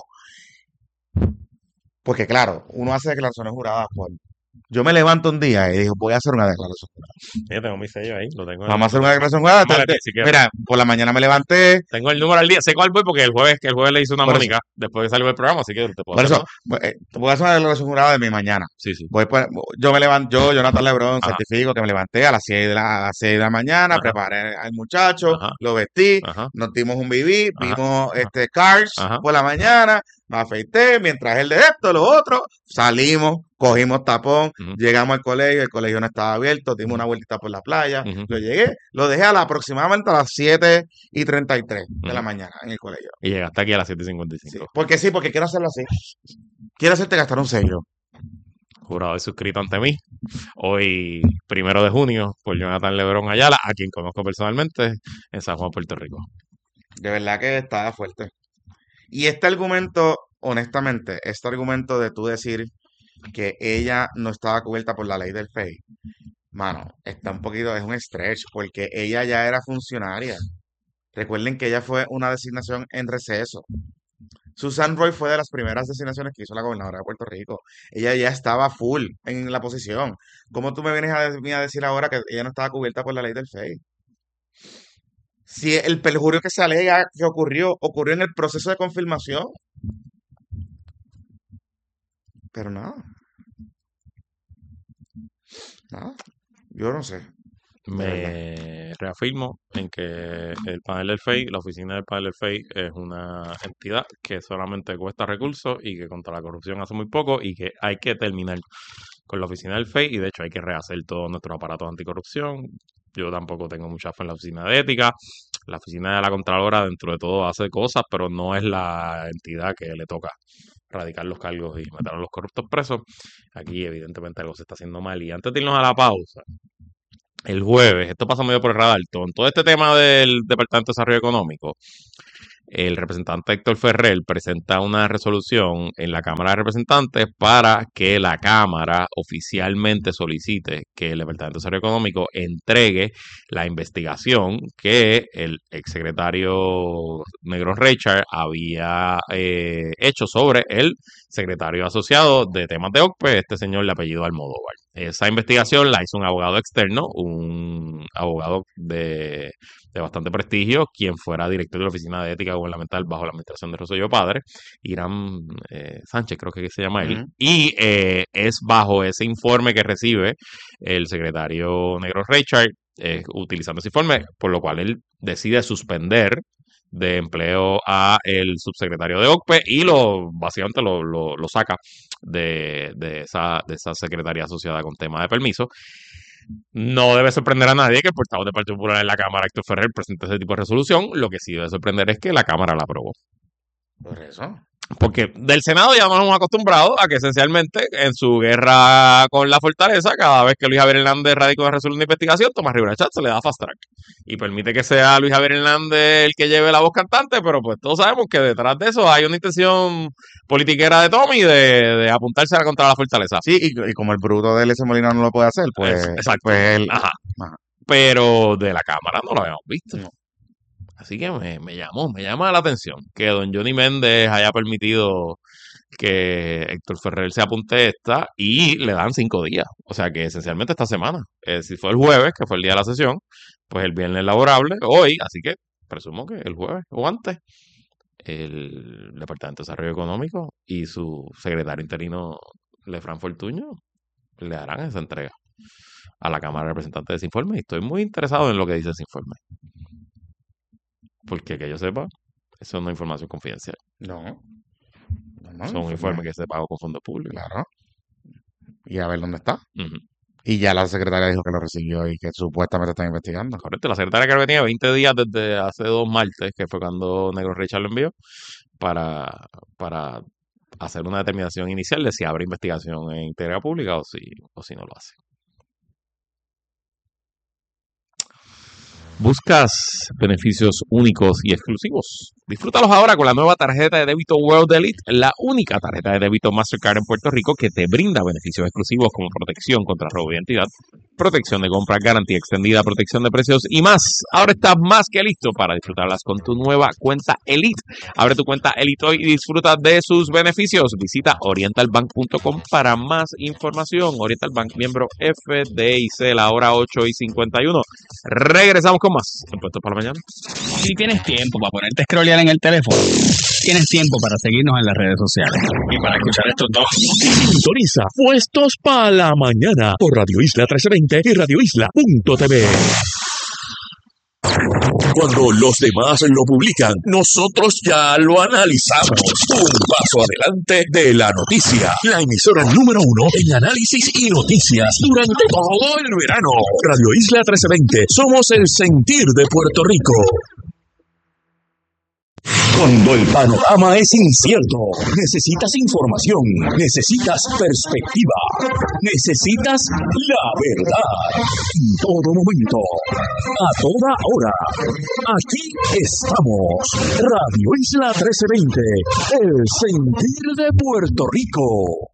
Porque claro, uno hace declaraciones juradas por... Yo me levanto un día y digo, voy a hacer una declaración jurada. Yo tengo mi sello ahí, lo tengo. Vamos a hacer una declaración jurada. Mira, por la mañana me levanté. Tengo el número al día, sé cuál voy porque el jueves le hice una Mónica después de salir del programa, así que te puedo hacer. Por eso, voy a hacer una declaración jurada de mi mañana. Sí. Yo me levanto, Jonathan Lebrón, certifico que me levanté a las 6 de la mañana, preparé al muchacho, lo vestí, nos dimos un bibí, vimos Cars por la mañana, me afeité, mientras él de esto, lo otro, salimos, cogimos tapón, llegamos al colegio, el colegio no estaba abierto, dimos una vueltita por la playa, lo dejé aproximadamente a las 7:33 de la mañana en el colegio. Y llegaste aquí a las 7:55. Sí, porque quiero hacerlo así. Quiero hacerte gastar un sello. Jurado y suscrito ante mí. Hoy, 1 de junio, por Jonathan Lebrón Ayala, a quien conozco personalmente en San Juan, Puerto Rico. De verdad que estaba fuerte. Y este argumento, honestamente, de tú decir que ella no estaba cubierta por la ley del FEI, mano, es un stretch, porque ella ya era funcionaria. Recuerden que ella fue una designación en receso. Susan Roy fue de las primeras designaciones que hizo la gobernadora de Puerto Rico. Ella ya estaba full en la posición. ¿Cómo tú me vienes a decir ahora que ella no estaba cubierta por la ley del FEI? Si el perjurio que se alega que ocurrió en el proceso de confirmación. Pero nada. Yo no sé. Me reafirmo en que el panel del FEI, la oficina del panel del FEI es una entidad que solamente cuesta recursos y que contra la corrupción hace muy poco y que hay que terminar con la oficina del FEI y de hecho hay que rehacer todos nuestros aparatos anticorrupción. Yo tampoco tengo mucha fe en la oficina de ética. La oficina de la Contralora dentro de todo hace cosas, pero no es la entidad que le toca radicar los cargos y meter a los corruptos presos. Aquí evidentemente algo se está haciendo mal. Y antes de irnos a la pausa, el jueves, esto pasa medio por el radar, todo este tema del Departamento de Desarrollo Económico, el representante Héctor Ferrer presenta una resolución en la Cámara de Representantes para que la Cámara oficialmente solicite que el Departamento de Desarrollo Económico entregue la investigación que el exsecretario Negron Reichard había hecho sobre el secretario asociado de temas de OCPE, este señor de apellido Almodóvar. Esa investigación la hizo un abogado externo, un abogado de bastante prestigio, quien fuera director de la Oficina de Ética Gubernamental bajo la administración de Rosselló Padre, Irán Sánchez, creo que se llama él, y es bajo ese informe que recibe el secretario Negro Reichard, utilizando ese informe, por lo cual él decide suspender de empleo a el subsecretario de OCPE y básicamente lo saca de esa secretaría asociada con tema de permiso. No debe sorprender a nadie que el portavoz del Partido Popular en la Cámara, Héctor Ferrer, presente ese tipo de resolución. Lo que sí debe sorprender es que la Cámara la aprobó. Por eso. Porque del Senado ya nos hemos acostumbrado a que esencialmente en su guerra con la fortaleza, cada vez que Luis Javier Hernández radica una resolución de investigación, Tomás Rivera Chatz se le da fast track y permite que sea Luis Javier Hernández el que lleve la voz cantante, pero pues todos sabemos que detrás de eso hay una intención politiquera de Tommy de apuntarse contra la fortaleza. Sí, y como el bruto de L.S. Molina no lo puede hacer, pues, exacto. Pues él... Ajá. Pero de la Cámara no lo habíamos visto. No. Así que me llama la atención que don Johnny Méndez haya permitido que Héctor Ferrer se apunte esta y le dan 5 días. O sea que esencialmente esta semana. Si fue el jueves, que fue el día de la sesión, pues el viernes laborable, hoy, así que presumo que el jueves o antes, el Departamento de Desarrollo Económico y su secretario interino, Lefran Fortuño, le harán esa entrega a la Cámara de Representantes de ese informe. Y estoy muy interesado en lo que dice ese informe. Porque que yo sepa, eso no es información confidencial. No. Son un informe que se pagó con fondos públicos. Claro. Y a ver dónde está. Y ya la secretaria dijo que lo recibió y que supuestamente están investigando. Correcto. La secretaria creo que tenía 20 días desde hace 2 martes, que fue cuando Negro Richard lo envió, para hacer una determinación inicial de si habrá investigación en integridad pública o si no lo hace. ¿Buscas beneficios únicos y exclusivos? Disfrútalos ahora con la nueva tarjeta de débito World Elite, la única tarjeta de débito Mastercard en Puerto Rico que te brinda beneficios exclusivos como protección contra robo de identidad, protección de compra, garantía extendida, protección de precios y más. Ahora estás más que listo para disfrutarlas con tu nueva cuenta Elite. Abre tu cuenta Elite hoy y disfruta de sus beneficios. Visita orientalbank.com para más información. Oriental Bank, miembro FDIC, la hora 8:51. Regresamos con más en Puestos para la Mañana. Si tienes tiempo para ponerte a scrollear en el teléfono, tienes tiempo para seguirnos en las redes sociales y para escuchar estos dos. Sintoniza Puestos para la Mañana por Radio Isla 1320 y radioisla.tv. Cuando los demás lo publican, nosotros ya lo analizamos. Un paso adelante de la noticia. La emisora número 1 en análisis y noticias durante todo el verano. Radio Isla 1320. Somos el sentir de Puerto Rico. Cuando el panorama es incierto, necesitas información, necesitas perspectiva, necesitas la verdad. En todo momento, a toda hora. Aquí estamos. Radio Isla 1320, el sentir de Puerto Rico.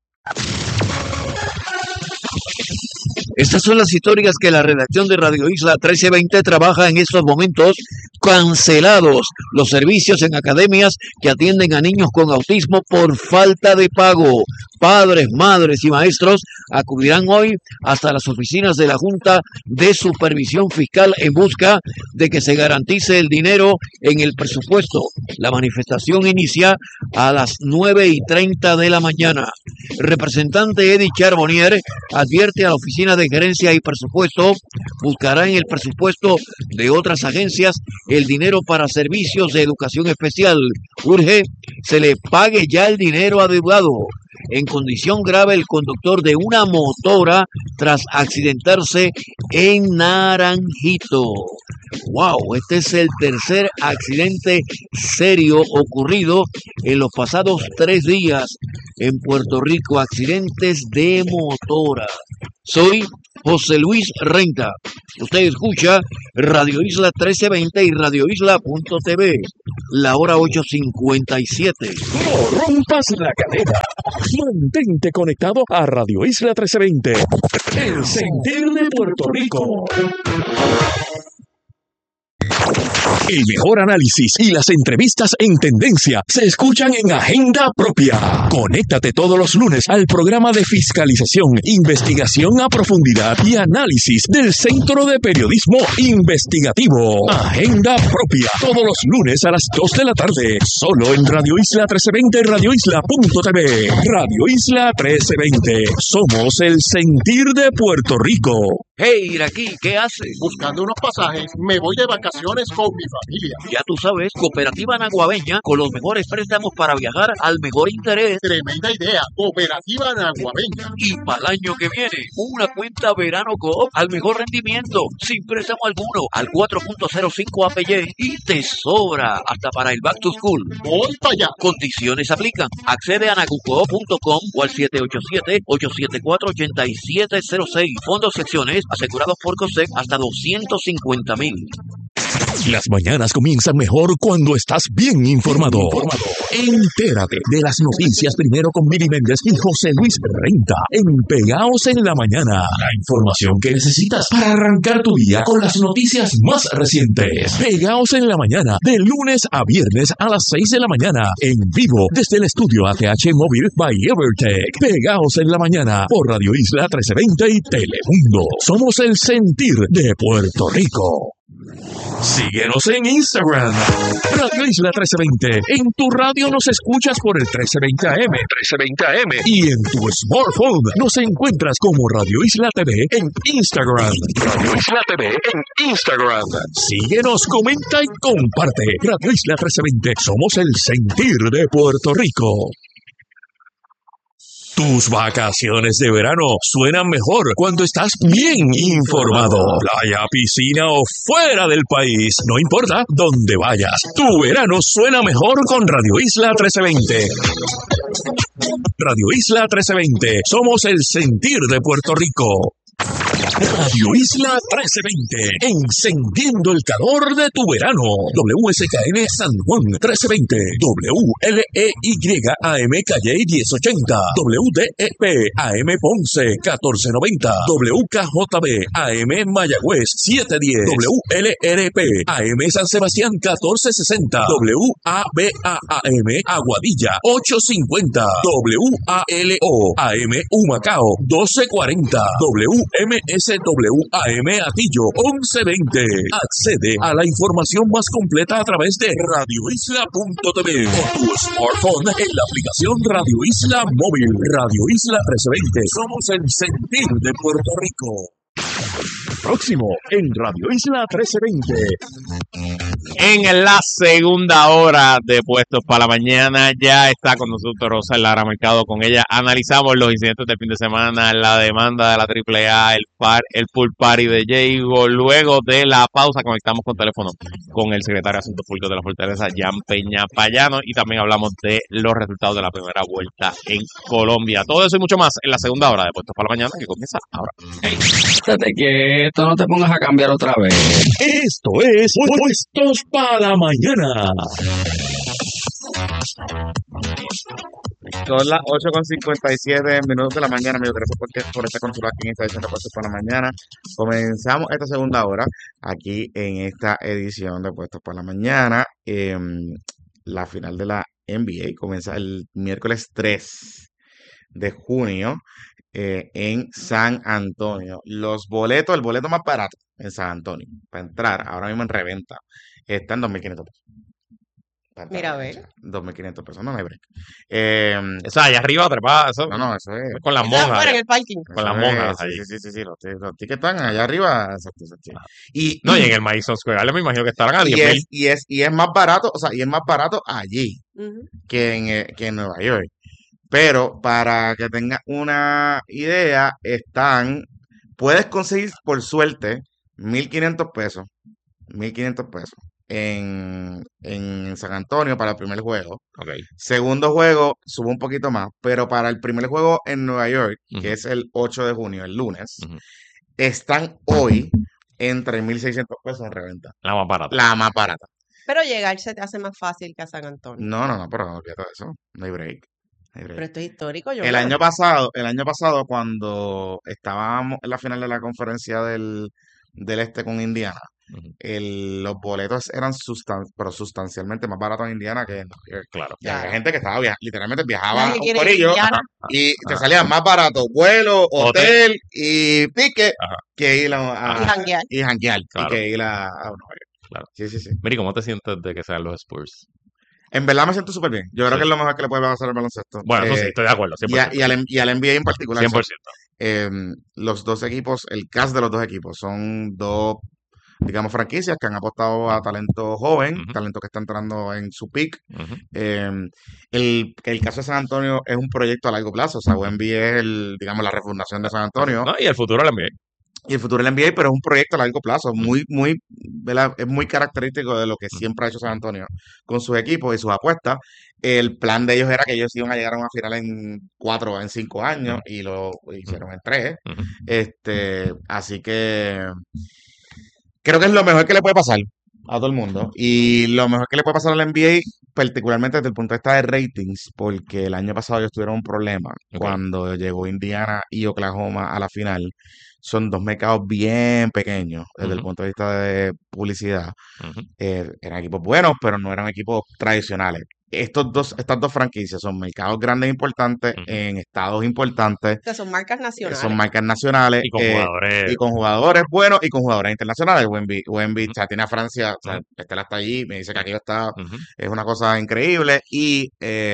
Estas son las historias que la redacción de Radio Isla 1320 trabaja en estos momentos. Cancelados los servicios en academias que atienden a niños con autismo por falta de pago. Padres, madres y maestros acudirán hoy hasta las oficinas de la Junta de Supervisión Fiscal en busca de que se garantice el dinero en el presupuesto. La manifestación inicia a las 9:30 de la mañana. El representante Eddie Charbonnier advierte a la Oficina de Gerencia y Presupuesto buscará en el presupuesto de otras agencias el dinero para servicios de educación especial. Urge se le pague ya el dinero adeudado. En condición grave el conductor de una motora tras accidentarse en Naranjito. Wow, este es el tercer accidente serio ocurrido en los pasados 3 días en Puerto Rico. Accidentes de motora. Soy José Luis Renta. Usted escucha Radio Isla 1320 y radioisla.tv. La hora 8:57. No rompas la cadena. Mantente conectado a Radio Isla 1320. El sentir de Puerto Rico. El mejor análisis y las entrevistas en tendencia se escuchan en Agenda Propia. Conéctate todos los lunes al programa de fiscalización, investigación a profundidad y análisis del Centro de Periodismo Investigativo. Agenda Propia, todos los lunes a las 2 de la tarde, solo en Radio Isla 1320 y radioisla.tv. Radio Isla 1320, somos el sentir de Puerto Rico. Hey, Iraquí, ¿qué haces? Buscando unos pasajes, me voy de vacaciones con mi familia. Ya tú sabes, Cooperativa Naguabeña, con los mejores préstamos para viajar al mejor interés. Tremenda idea, Cooperativa Naguabeña. Y para el año que viene, una cuenta Verano Coop al mejor rendimiento, sin préstamo alguno, al 4.05 APY y te sobra hasta para el Back to School. Voy para allá. Condiciones aplican. Accede a nagucoop.com o al 787-874-8706. Fondos secciones asegurados por COSEC hasta $250,000. Las mañanas comienzan mejor cuando estás bien informado. Entérate de las noticias primero con Mili Méndez y José Luis Renta en Pegaos en la Mañana. La información que necesitas para arrancar tu día con las noticias más recientes. Pegaos en la Mañana, de lunes a viernes a las 6 de la mañana, en vivo desde el estudio ATH Móvil by Evertech. Pegaos en la Mañana por Radio Isla 1320 y Telemundo. Somos el sentir de Puerto Rico. Síguenos en Instagram, Radio Isla 1320. En tu radio nos escuchas por el 1320 AM, y en tu smartphone nos encuentras como Radio Isla TV en Instagram. Radio Isla TV en Instagram. Síguenos, comenta y comparte. Radio Isla 1320. Somos el sentir de Puerto Rico. Tus vacaciones de verano suenan mejor cuando estás bien informado. Playa, piscina o fuera del país, no importa dónde vayas. Tu verano suena mejor con Radio Isla 1320. Radio Isla 1320, somos el sentir de Puerto Rico. Radio Isla 1320, encendiendo el calor de tu verano. WSKN San Juan 1320, WLEY AM Calle 1080, WDEP AM Ponce 1490, WKJB AM Mayagüez 710, WLRP AM San Sebastián 1460, WABA AM Aguadilla 850, WALO AM Humacao 1240, MSWAM Atillo 1120. Accede a la información más completa a través de radioisla.tv o tu smartphone en la aplicación Radio Isla Móvil. Radio Isla 1320. Somos el sentir de Puerto Rico. Próximo en Radio Isla 1320. En la segunda hora de Puestos para la Mañana ya está con nosotros Rosa Lara Mercado. Con ella analizamos los incidentes del fin de semana, la demanda de la AAA, el pool party de Diego. Luego de la pausa conectamos con teléfono con el secretario de Asuntos Públicos de la Fortaleza, Jan Peña Payano, y también hablamos de los resultados de la primera vuelta en Colombia. Todo eso y mucho más en la segunda hora de Puestos para la Mañana, que comienza ahora. Quédate quieto, no te pongas a cambiar otra vez. Esto es Puestos para la Mañana. Son las 8:57 minutos de la mañana, amigos. Gracias por estar con nosotros aquí en esta edición de Puestos para la Mañana. Comenzamos esta segunda hora aquí en esta edición de Puestos para la Mañana. La final de la NBA comienza el miércoles 3 de junio en San Antonio. El boleto más barato en San Antonio para entrar ahora mismo en reventa está en 2.500 pesos. Mira, a ver. 2.500 pesos, no hay break. Eso allá arriba, trepada, eso. No, eso es. Con las Eso es monjas. afuera en el parking. Con las Eso es, monjas sí, ahí. sí, los tickets están allá arriba. Exacto. No, y en el Madison Square Garden me imagino que estarán a 10.000. Y es más barato, o sea, y es más barato allí Ujú. que en Nueva York. Pero para que tengas una idea, puedes conseguir por suerte 1.500 pesos. 1.500 pesos en San Antonio para el primer juego. Ok. Segundo juego sube un poquito más, pero para el primer juego en Nueva York, Ujú. que es el 8 de junio, el lunes, Ujú. están hoy en 3.600 pesos en reventa. La más barata. La más barata. Pero llegar se te hace más fácil que a San Antonio. No, pero no olvides eso. No hay break. Pero esto es histórico. El año pasado, cuando estábamos en la final de la conferencia del este con Indiana, Ujú. los boletos eran pero sustancialmente más baratos en Indiana que en Nueva York. Claro. Y había Claro. gente que estaba literalmente viajaba Nadie a un quiere corillo Indiana. y te Ajá. salía más barato vuelo, hotel y ticket Ajá. que ir Y janguear. y janguear Claro. y que ir a Nueva York. Claro. Sí. Mira, ¿cómo te sientes de que sean los Spurs? En verdad me siento súper bien. Yo creo Sí. que es lo mejor que le puede pasar al baloncesto. Bueno, eso sí, estoy de acuerdo, 100%. Y al NBA en particular. 100%. Los dos equipos, el cast de los dos equipos son dos, digamos, franquicias que han apostado a talento joven, Ujú. talento que está entrando en su peak. Ujú. El caso de San Antonio es un proyecto a largo plazo. O sea, Wemby es digamos, la refundación de San Antonio. No, y el futuro del NBA. Y el futuro del NBA, pero es un proyecto a largo plazo, ¿verdad? Es muy característico de lo que siempre ha hecho San Antonio con sus equipos y sus apuestas. El plan de ellos era que ellos iban a llegar a una final en 4 o en 5 años y lo hicieron en 3. Ujú. Así que creo que es lo mejor que le puede pasar a todo el mundo. Y lo mejor que le puede pasar al NBA, particularmente desde el punto de vista de ratings, porque el año pasado ellos tuvieron un problema Ok. cuando llegó Indiana y Oklahoma a la final. Son dos mercados bien pequeños desde el Ujú. punto de vista de publicidad. Ujú. Eran equipos buenos, pero no eran equipos tradicionales. Estas dos franquicias son mercados grandes e importantes Ujú. en estados importantes. O sea, son marcas nacionales. Son marcas nacionales Y con jugadores. y con jugadores buenos y con jugadores internacionales. Wemby, Ujú. o sea, tiene a Francia, o sea, Ujú. Estela está allí, me dice que aquello está, Ujú. es una cosa increíble. Y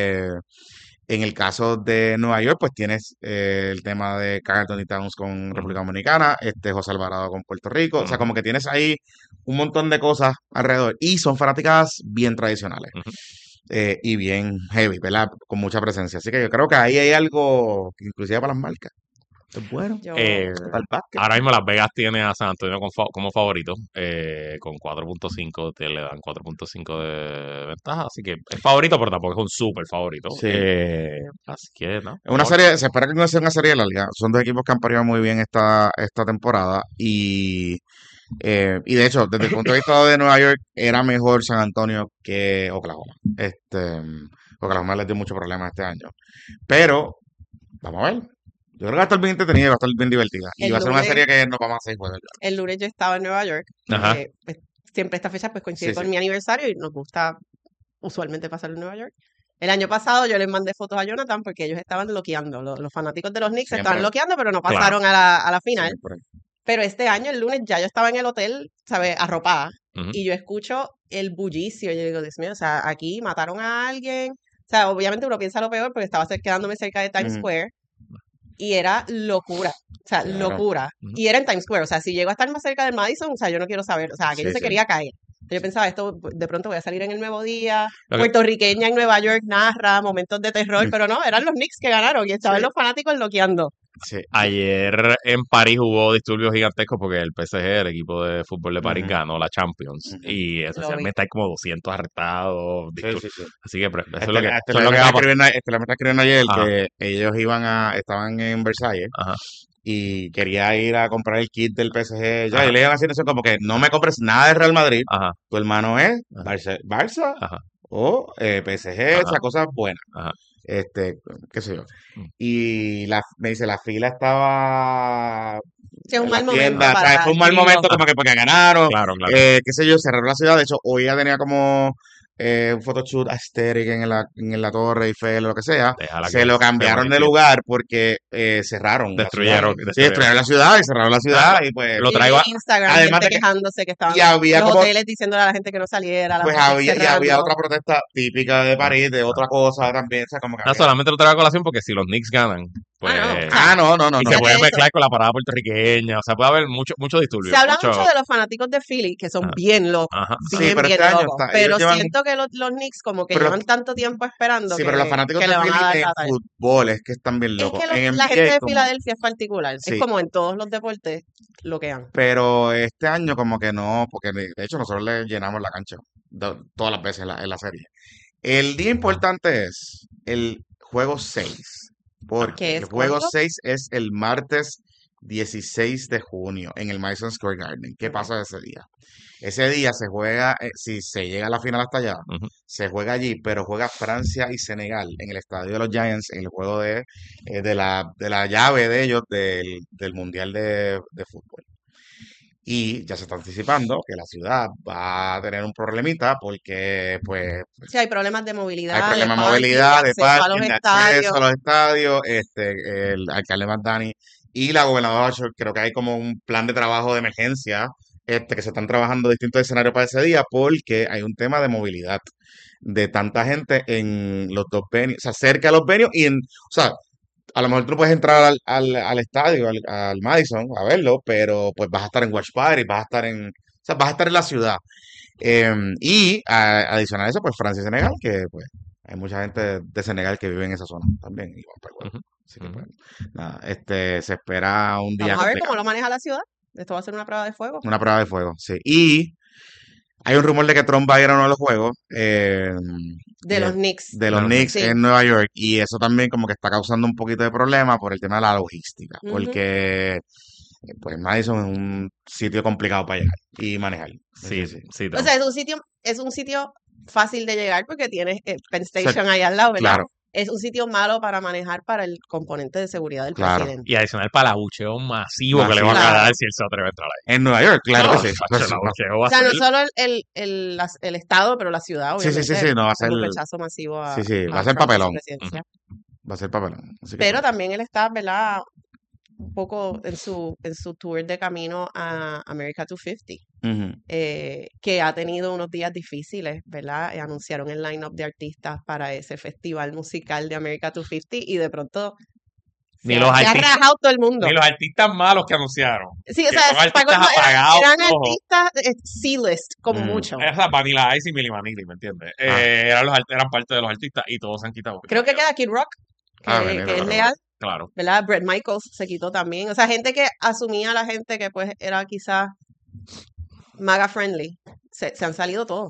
en el caso de Nueva York, pues tienes el tema de Karl Anthony Towns con República Dominicana, José Alvarado con Puerto Rico. O sea, Ujú. como que tienes ahí un montón de cosas alrededor. Y son fanáticas bien tradicionales Ujú. y bien heavy, ¿verdad? Con mucha presencia. Así que yo creo que ahí hay algo, que inclusive para las marcas. Es bueno. Yo, Para el básquet. Ahora mismo Las Vegas tiene a San Antonio como favorito, con 4.5, le dan 4.5 de ventaja, así que es favorito, pero tampoco es un súper favorito. Sí. Así que, ¿no? Es una serie, se espera que no sea una serie larga. Son dos equipos que han parido muy bien esta temporada. Y de hecho, desde el punto de vista de Nueva York, era mejor San Antonio que Oklahoma. Oklahoma les dio muchos problemas este año. Pero, vamos a ver. Yo creo que va a estar bien entretenida, va a estar bien divertida. Y El va a ser una lunes- serie que nos vamos a seguir jugando. el lunes yo estaba en Nueva York. Ajá. Pues, siempre esta fecha pues coincide Sí, con sí. mi aniversario y nos gusta usualmente pasarlo en Nueva York. El año pasado yo les mandé fotos a Jonathan porque ellos estaban loqueando. Los fanáticos de los Knicks Siempre. estaban loqueando, pero no Claro. pasaron a la final. Siempre. Pero este año, el lunes, ya yo estaba en el hotel, ¿sabes? Arropada. Ujú. Y yo escucho el bullicio. Y yo digo, Dios mío, o sea, aquí mataron a alguien. O sea, obviamente uno piensa lo peor porque estaba quedándome cerca de Times Ujú. Square. Y era locura. O sea, Claro. locura. Ujú. Y era en Times Square. O sea, si llego a estar más cerca del Madison, o sea, yo no quiero saber. O sea, aquello Sí, se sí. quería caer. Yo pensaba, esto de pronto voy a salir en el Nuevo Día. Lo que- Puertorriqueña en Nueva York narra momentos de terror. Pero no, eran los Knicks que ganaron y estaban Sí. los fanáticos loqueando. Sí. Ayer en París hubo disturbios gigantescos porque el PSG, el equipo de fútbol de París, Ujú. ganó la Champions. Ujú. Y esencialmente hay como 200 arrestados. Sí, disturbios. sí, sí. Así que pues, eso es Este- lo que, este eso es lo que me va a está pasar. escribiendo- me está escribiendo ayer Ajá. que ellos estaban en Versalles Ajá. y quería ir a comprar el kit del PSG. Ajá. Y le iban haciendo eso como que no me compres nada de Real Madrid. Ajá. Tu hermano es Ajá. Barça Ajá. o PSG, Ajá. esas cosas buenas. Ajá. Qué sé yo. Mm. Y me dice, la fila estaba Sí, es un en mal las momento tiendas, para ¿sabes? Fue un mal escribirlo. momento como que porque ganaron, Claro, claro. qué sé yo, cerraron la ciudad. De hecho, hoy ya tenía como un photoshoot aesthetic en la Torre Eiffel o lo que sea, Déjala se que lo se cambiaron de manifieste. lugar porque cerraron la ciudad. Destruyeron, Sí, destruyeron. destruyeron la ciudad y cerraron la ciudad y pues Lo Y traigo vi a... en Instagram además gente de que quejándose que estaban y había los como hoteles diciéndole a la gente que no saliera, las pues boutiques había cerrando. otra protesta típica de París de otra cosa también, o sea, como que No, había solamente lo traigo a colación porque si los Knicks ganan, pues... no, y se puede Fíjate mezclar con la parada puertorriqueña, o sea, puede haber mucho disturbio. Se habla mucho de los fanáticos de Philly, que son bien locos, Ajá. Sí, bien pero este año locos. está- Pero ellos llevan- siento que los Knicks como que pero- llevan tanto tiempo esperando Sí, que, pero los fanáticos que de le van Philly a dar en batalla. fútbol es que están bien Es locos. que En la NBA gente de como- Filadelfia es particular. Sí. Es como en todos los deportes lo que han. Pero este año como que no, porque de hecho nosotros le llenamos la cancha todas las veces en la serie. El día importante es el juego 6, porque ¿Qué el es juego cuándo? 6 es el martes 16 de junio en el Madison Square Garden. ¿Qué pasa ese día? Ese día se juega, si se llega a la final hasta allá, se juega allí, pero juega Francia y Senegal en el estadio de los Giants, en el juego de la llave de ellos del Mundial de Fútbol. Y ya se está anticipando que la ciudad va a tener un problemita porque, pues, Sí, hay problemas de movilidad, hay problemas de parking, movilidad, de acceso a los parking, de estadios. acceso a los estadios. El alcalde Mandani y la gobernadora, creo que hay como un plan de trabajo de emergencia, que se están trabajando distintos escenarios para ese día porque hay un tema de movilidad de tanta gente en los dos venues, o sea, cerca de los venues o sea, a lo mejor tú no puedes entrar al estadio, al Madison, a verlo, pero pues vas a estar en Watch Party, vas a estar en la ciudad. Adicional a eso, pues Francia y Senegal, que pues hay mucha gente de Senegal que vive en esa zona también. Y van para el juego. Así que, pues, nada, se espera un día Vamos a ver complicado. cómo lo maneja la ciudad. Esto va a ser una prueba de fuego. Una prueba de fuego, sí. Y hay un rumor de que Trump va a ir a uno de los juegos. De los Knicks. De los Knicks Sí. en Nueva York. Y eso también como que está causando un poquito de problema por el tema de la logística. Ujú. Porque pues Madison es un sitio complicado para llegar y manejar. Sí. O sea, es un sitio fácil de llegar porque tienes Penn Station sea, ahí al lado, ¿verdad? claro. Es un sitio malo para manejar para el componente de seguridad del Claro. presidente. Y adicional para el abucheo masivo que le van a Claro. dar si él se atreve a entrar ahí. En Nueva York, claro que sí. chacho, el abucheo va O a sea, no ser... solo el estado, pero la ciudad, Sí, obviamente. sí, no, va a ser... Un rechazo masivo a, Sí, sí, va a a ser Trump y su papelón. presidencia. Va a ser papelón. Así que, Pero también él está, ¿verdad? Un poco en su tour de camino a America 250, ujú. que ha tenido unos días difíciles, ¿verdad? Anunciaron el line-up de artistas para ese festival musical de America 250 y de pronto Ni se los ha artistas- rajado todo el mundo. Ni los artistas malos que anunciaron. Sí, o que sea, son artistas para colmo, apagados. eran ojo. artistas C-list, como mucho. O sea, Vanilla Ice y Milli Vanilli, ¿me entiendes? Eran parte de los artistas y todos se han quitado. Creo que queda Kid Rock, que, Vanilla, que es claro. leal, Claro. ¿verdad? Brett Michaels se quitó también. O sea, gente que asumía a la gente que pues era quizás MAGA friendly, se han salido todos.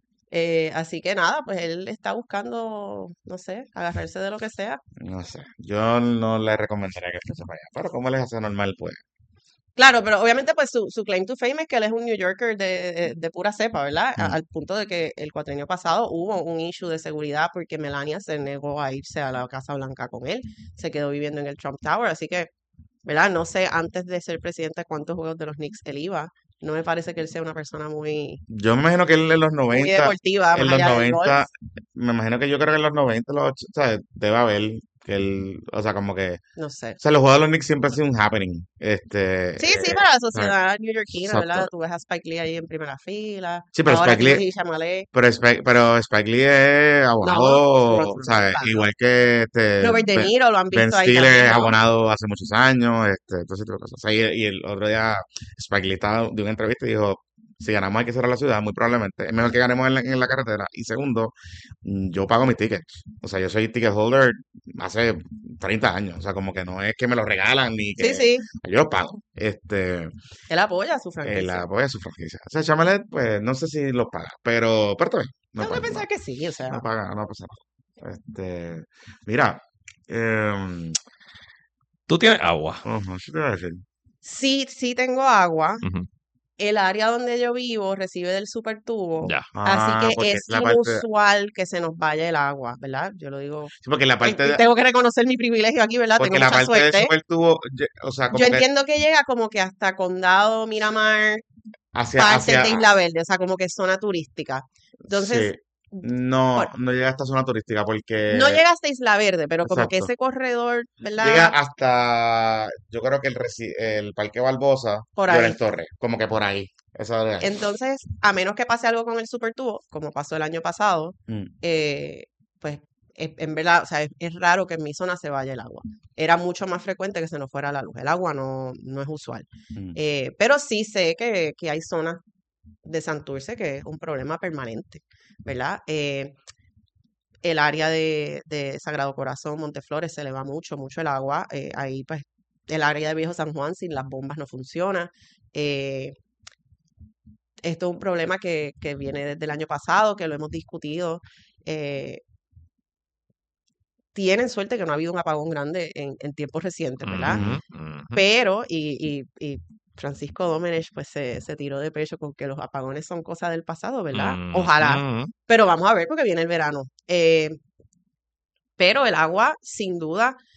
Así que nada, pues él está buscando, no sé, agarrarse de lo que sea. No sé. Yo no le recomendaría que fuese para allá. Pero como él es hace normal, pues. Claro, pero obviamente pues su claim to fame es que él es un New Yorker de pura cepa, ¿verdad? Al punto de que el cuatrienio pasado hubo un issue de seguridad porque Melania se negó a irse a la Casa Blanca con él, se quedó viviendo en el Trump Tower, así que, ¿verdad? No sé antes de ser presidente cuántos juegos de los Knicks él iba. No me parece que él sea una persona muy, Yo me imagino que él en los muy 90. deportiva, En más los allá del 90. golf. Me imagino que yo creo que en los 90, los 80, ¿sabes? Debe haber que él. O sea, como que. No sé. O sea, los juegos de los Knicks siempre han sido un happening. Sí, para la sociedad neoyorquina, ¿verdad? exacto. Tú ves a Spike Lee ahí en primera fila. Sí, pero Ahora Spike tienes Lee. a Chamalé. Pero Spike Lee es abonado, no, ¿sabes? claro. Igual que Robert De Niro lo han Ben visto ahí Stiller también, es ¿no? abonado hace muchos años, entonces tipo de cosas. O sea, y el otro día Spike Lee estaba de una entrevista y dijo, si ganamos hay que cerrar la ciudad, muy probablemente. Es mejor que ganemos en la carretera. Y segundo, yo pago mis tickets. O sea, yo soy ticket holder hace 30 años. O sea, como que no es que me lo regalan ni que... Sí. Yo lo pago. Él apoya a su franquicia. Él apoya su franquicia. O sea, Chamalet, pues, no sé si lo paga. Pero está bien. No Tengo que paga, pensar que sí, o sea. no paga, no pasa nada. Mira, Tú tienes agua. ¿qué te iba a decir? Sí tengo agua. Ujú. El área donde yo vivo recibe del supertubo. Ya. Así que porque es la parte- inusual que se nos vaya el agua, ¿verdad? Yo lo digo. Sí, porque la parte de, Tengo que reconocer mi privilegio aquí, ¿verdad? porque Tengo la mucha parte de suerte. super tubo, o sea, como Yo que entiendo que llega como que hasta Condado, Miramar, hacia, partes hacia, de Isla Verde, o sea, como que zona turística. Entonces, sí. No, Bueno, no llega a esta zona turística no porque, llega hasta Isla Verde, pero como que exacto, ese corredor, llega ¿verdad? hasta, yo creo que el Parque Barbosa, Por Llorens ahí. Torres, como que por ahí, esa de ahí. Entonces, a menos que pase algo con el supertubo, como pasó el año pasado, Mm, pues en verdad, o sea, es raro que en mi zona se vaya el agua. Era mucho más frecuente que se nos fuera la luz. El agua no es usual. mm. Pero sí sé que hay zonas de Santurce que es un problema permanente, ¿verdad? El área de Sagrado Corazón, Monteflores, se le va mucho el agua. Ahí, pues, el área de Viejo San Juan sin las bombas no funciona. Eh, Esto es un problema que viene desde el año pasado, que lo hemos discutido. Eh, Tienen suerte que no ha habido un apagón grande en tiempos recientes, ¿verdad? Ujú, ujú. Pero, y Francisco Domenech pues se tiró de pecho con que los apagones son cosas del pasado, ¿verdad? Ojalá, Ujú. pero vamos a ver porque viene el verano. Pero el agua, sin duda,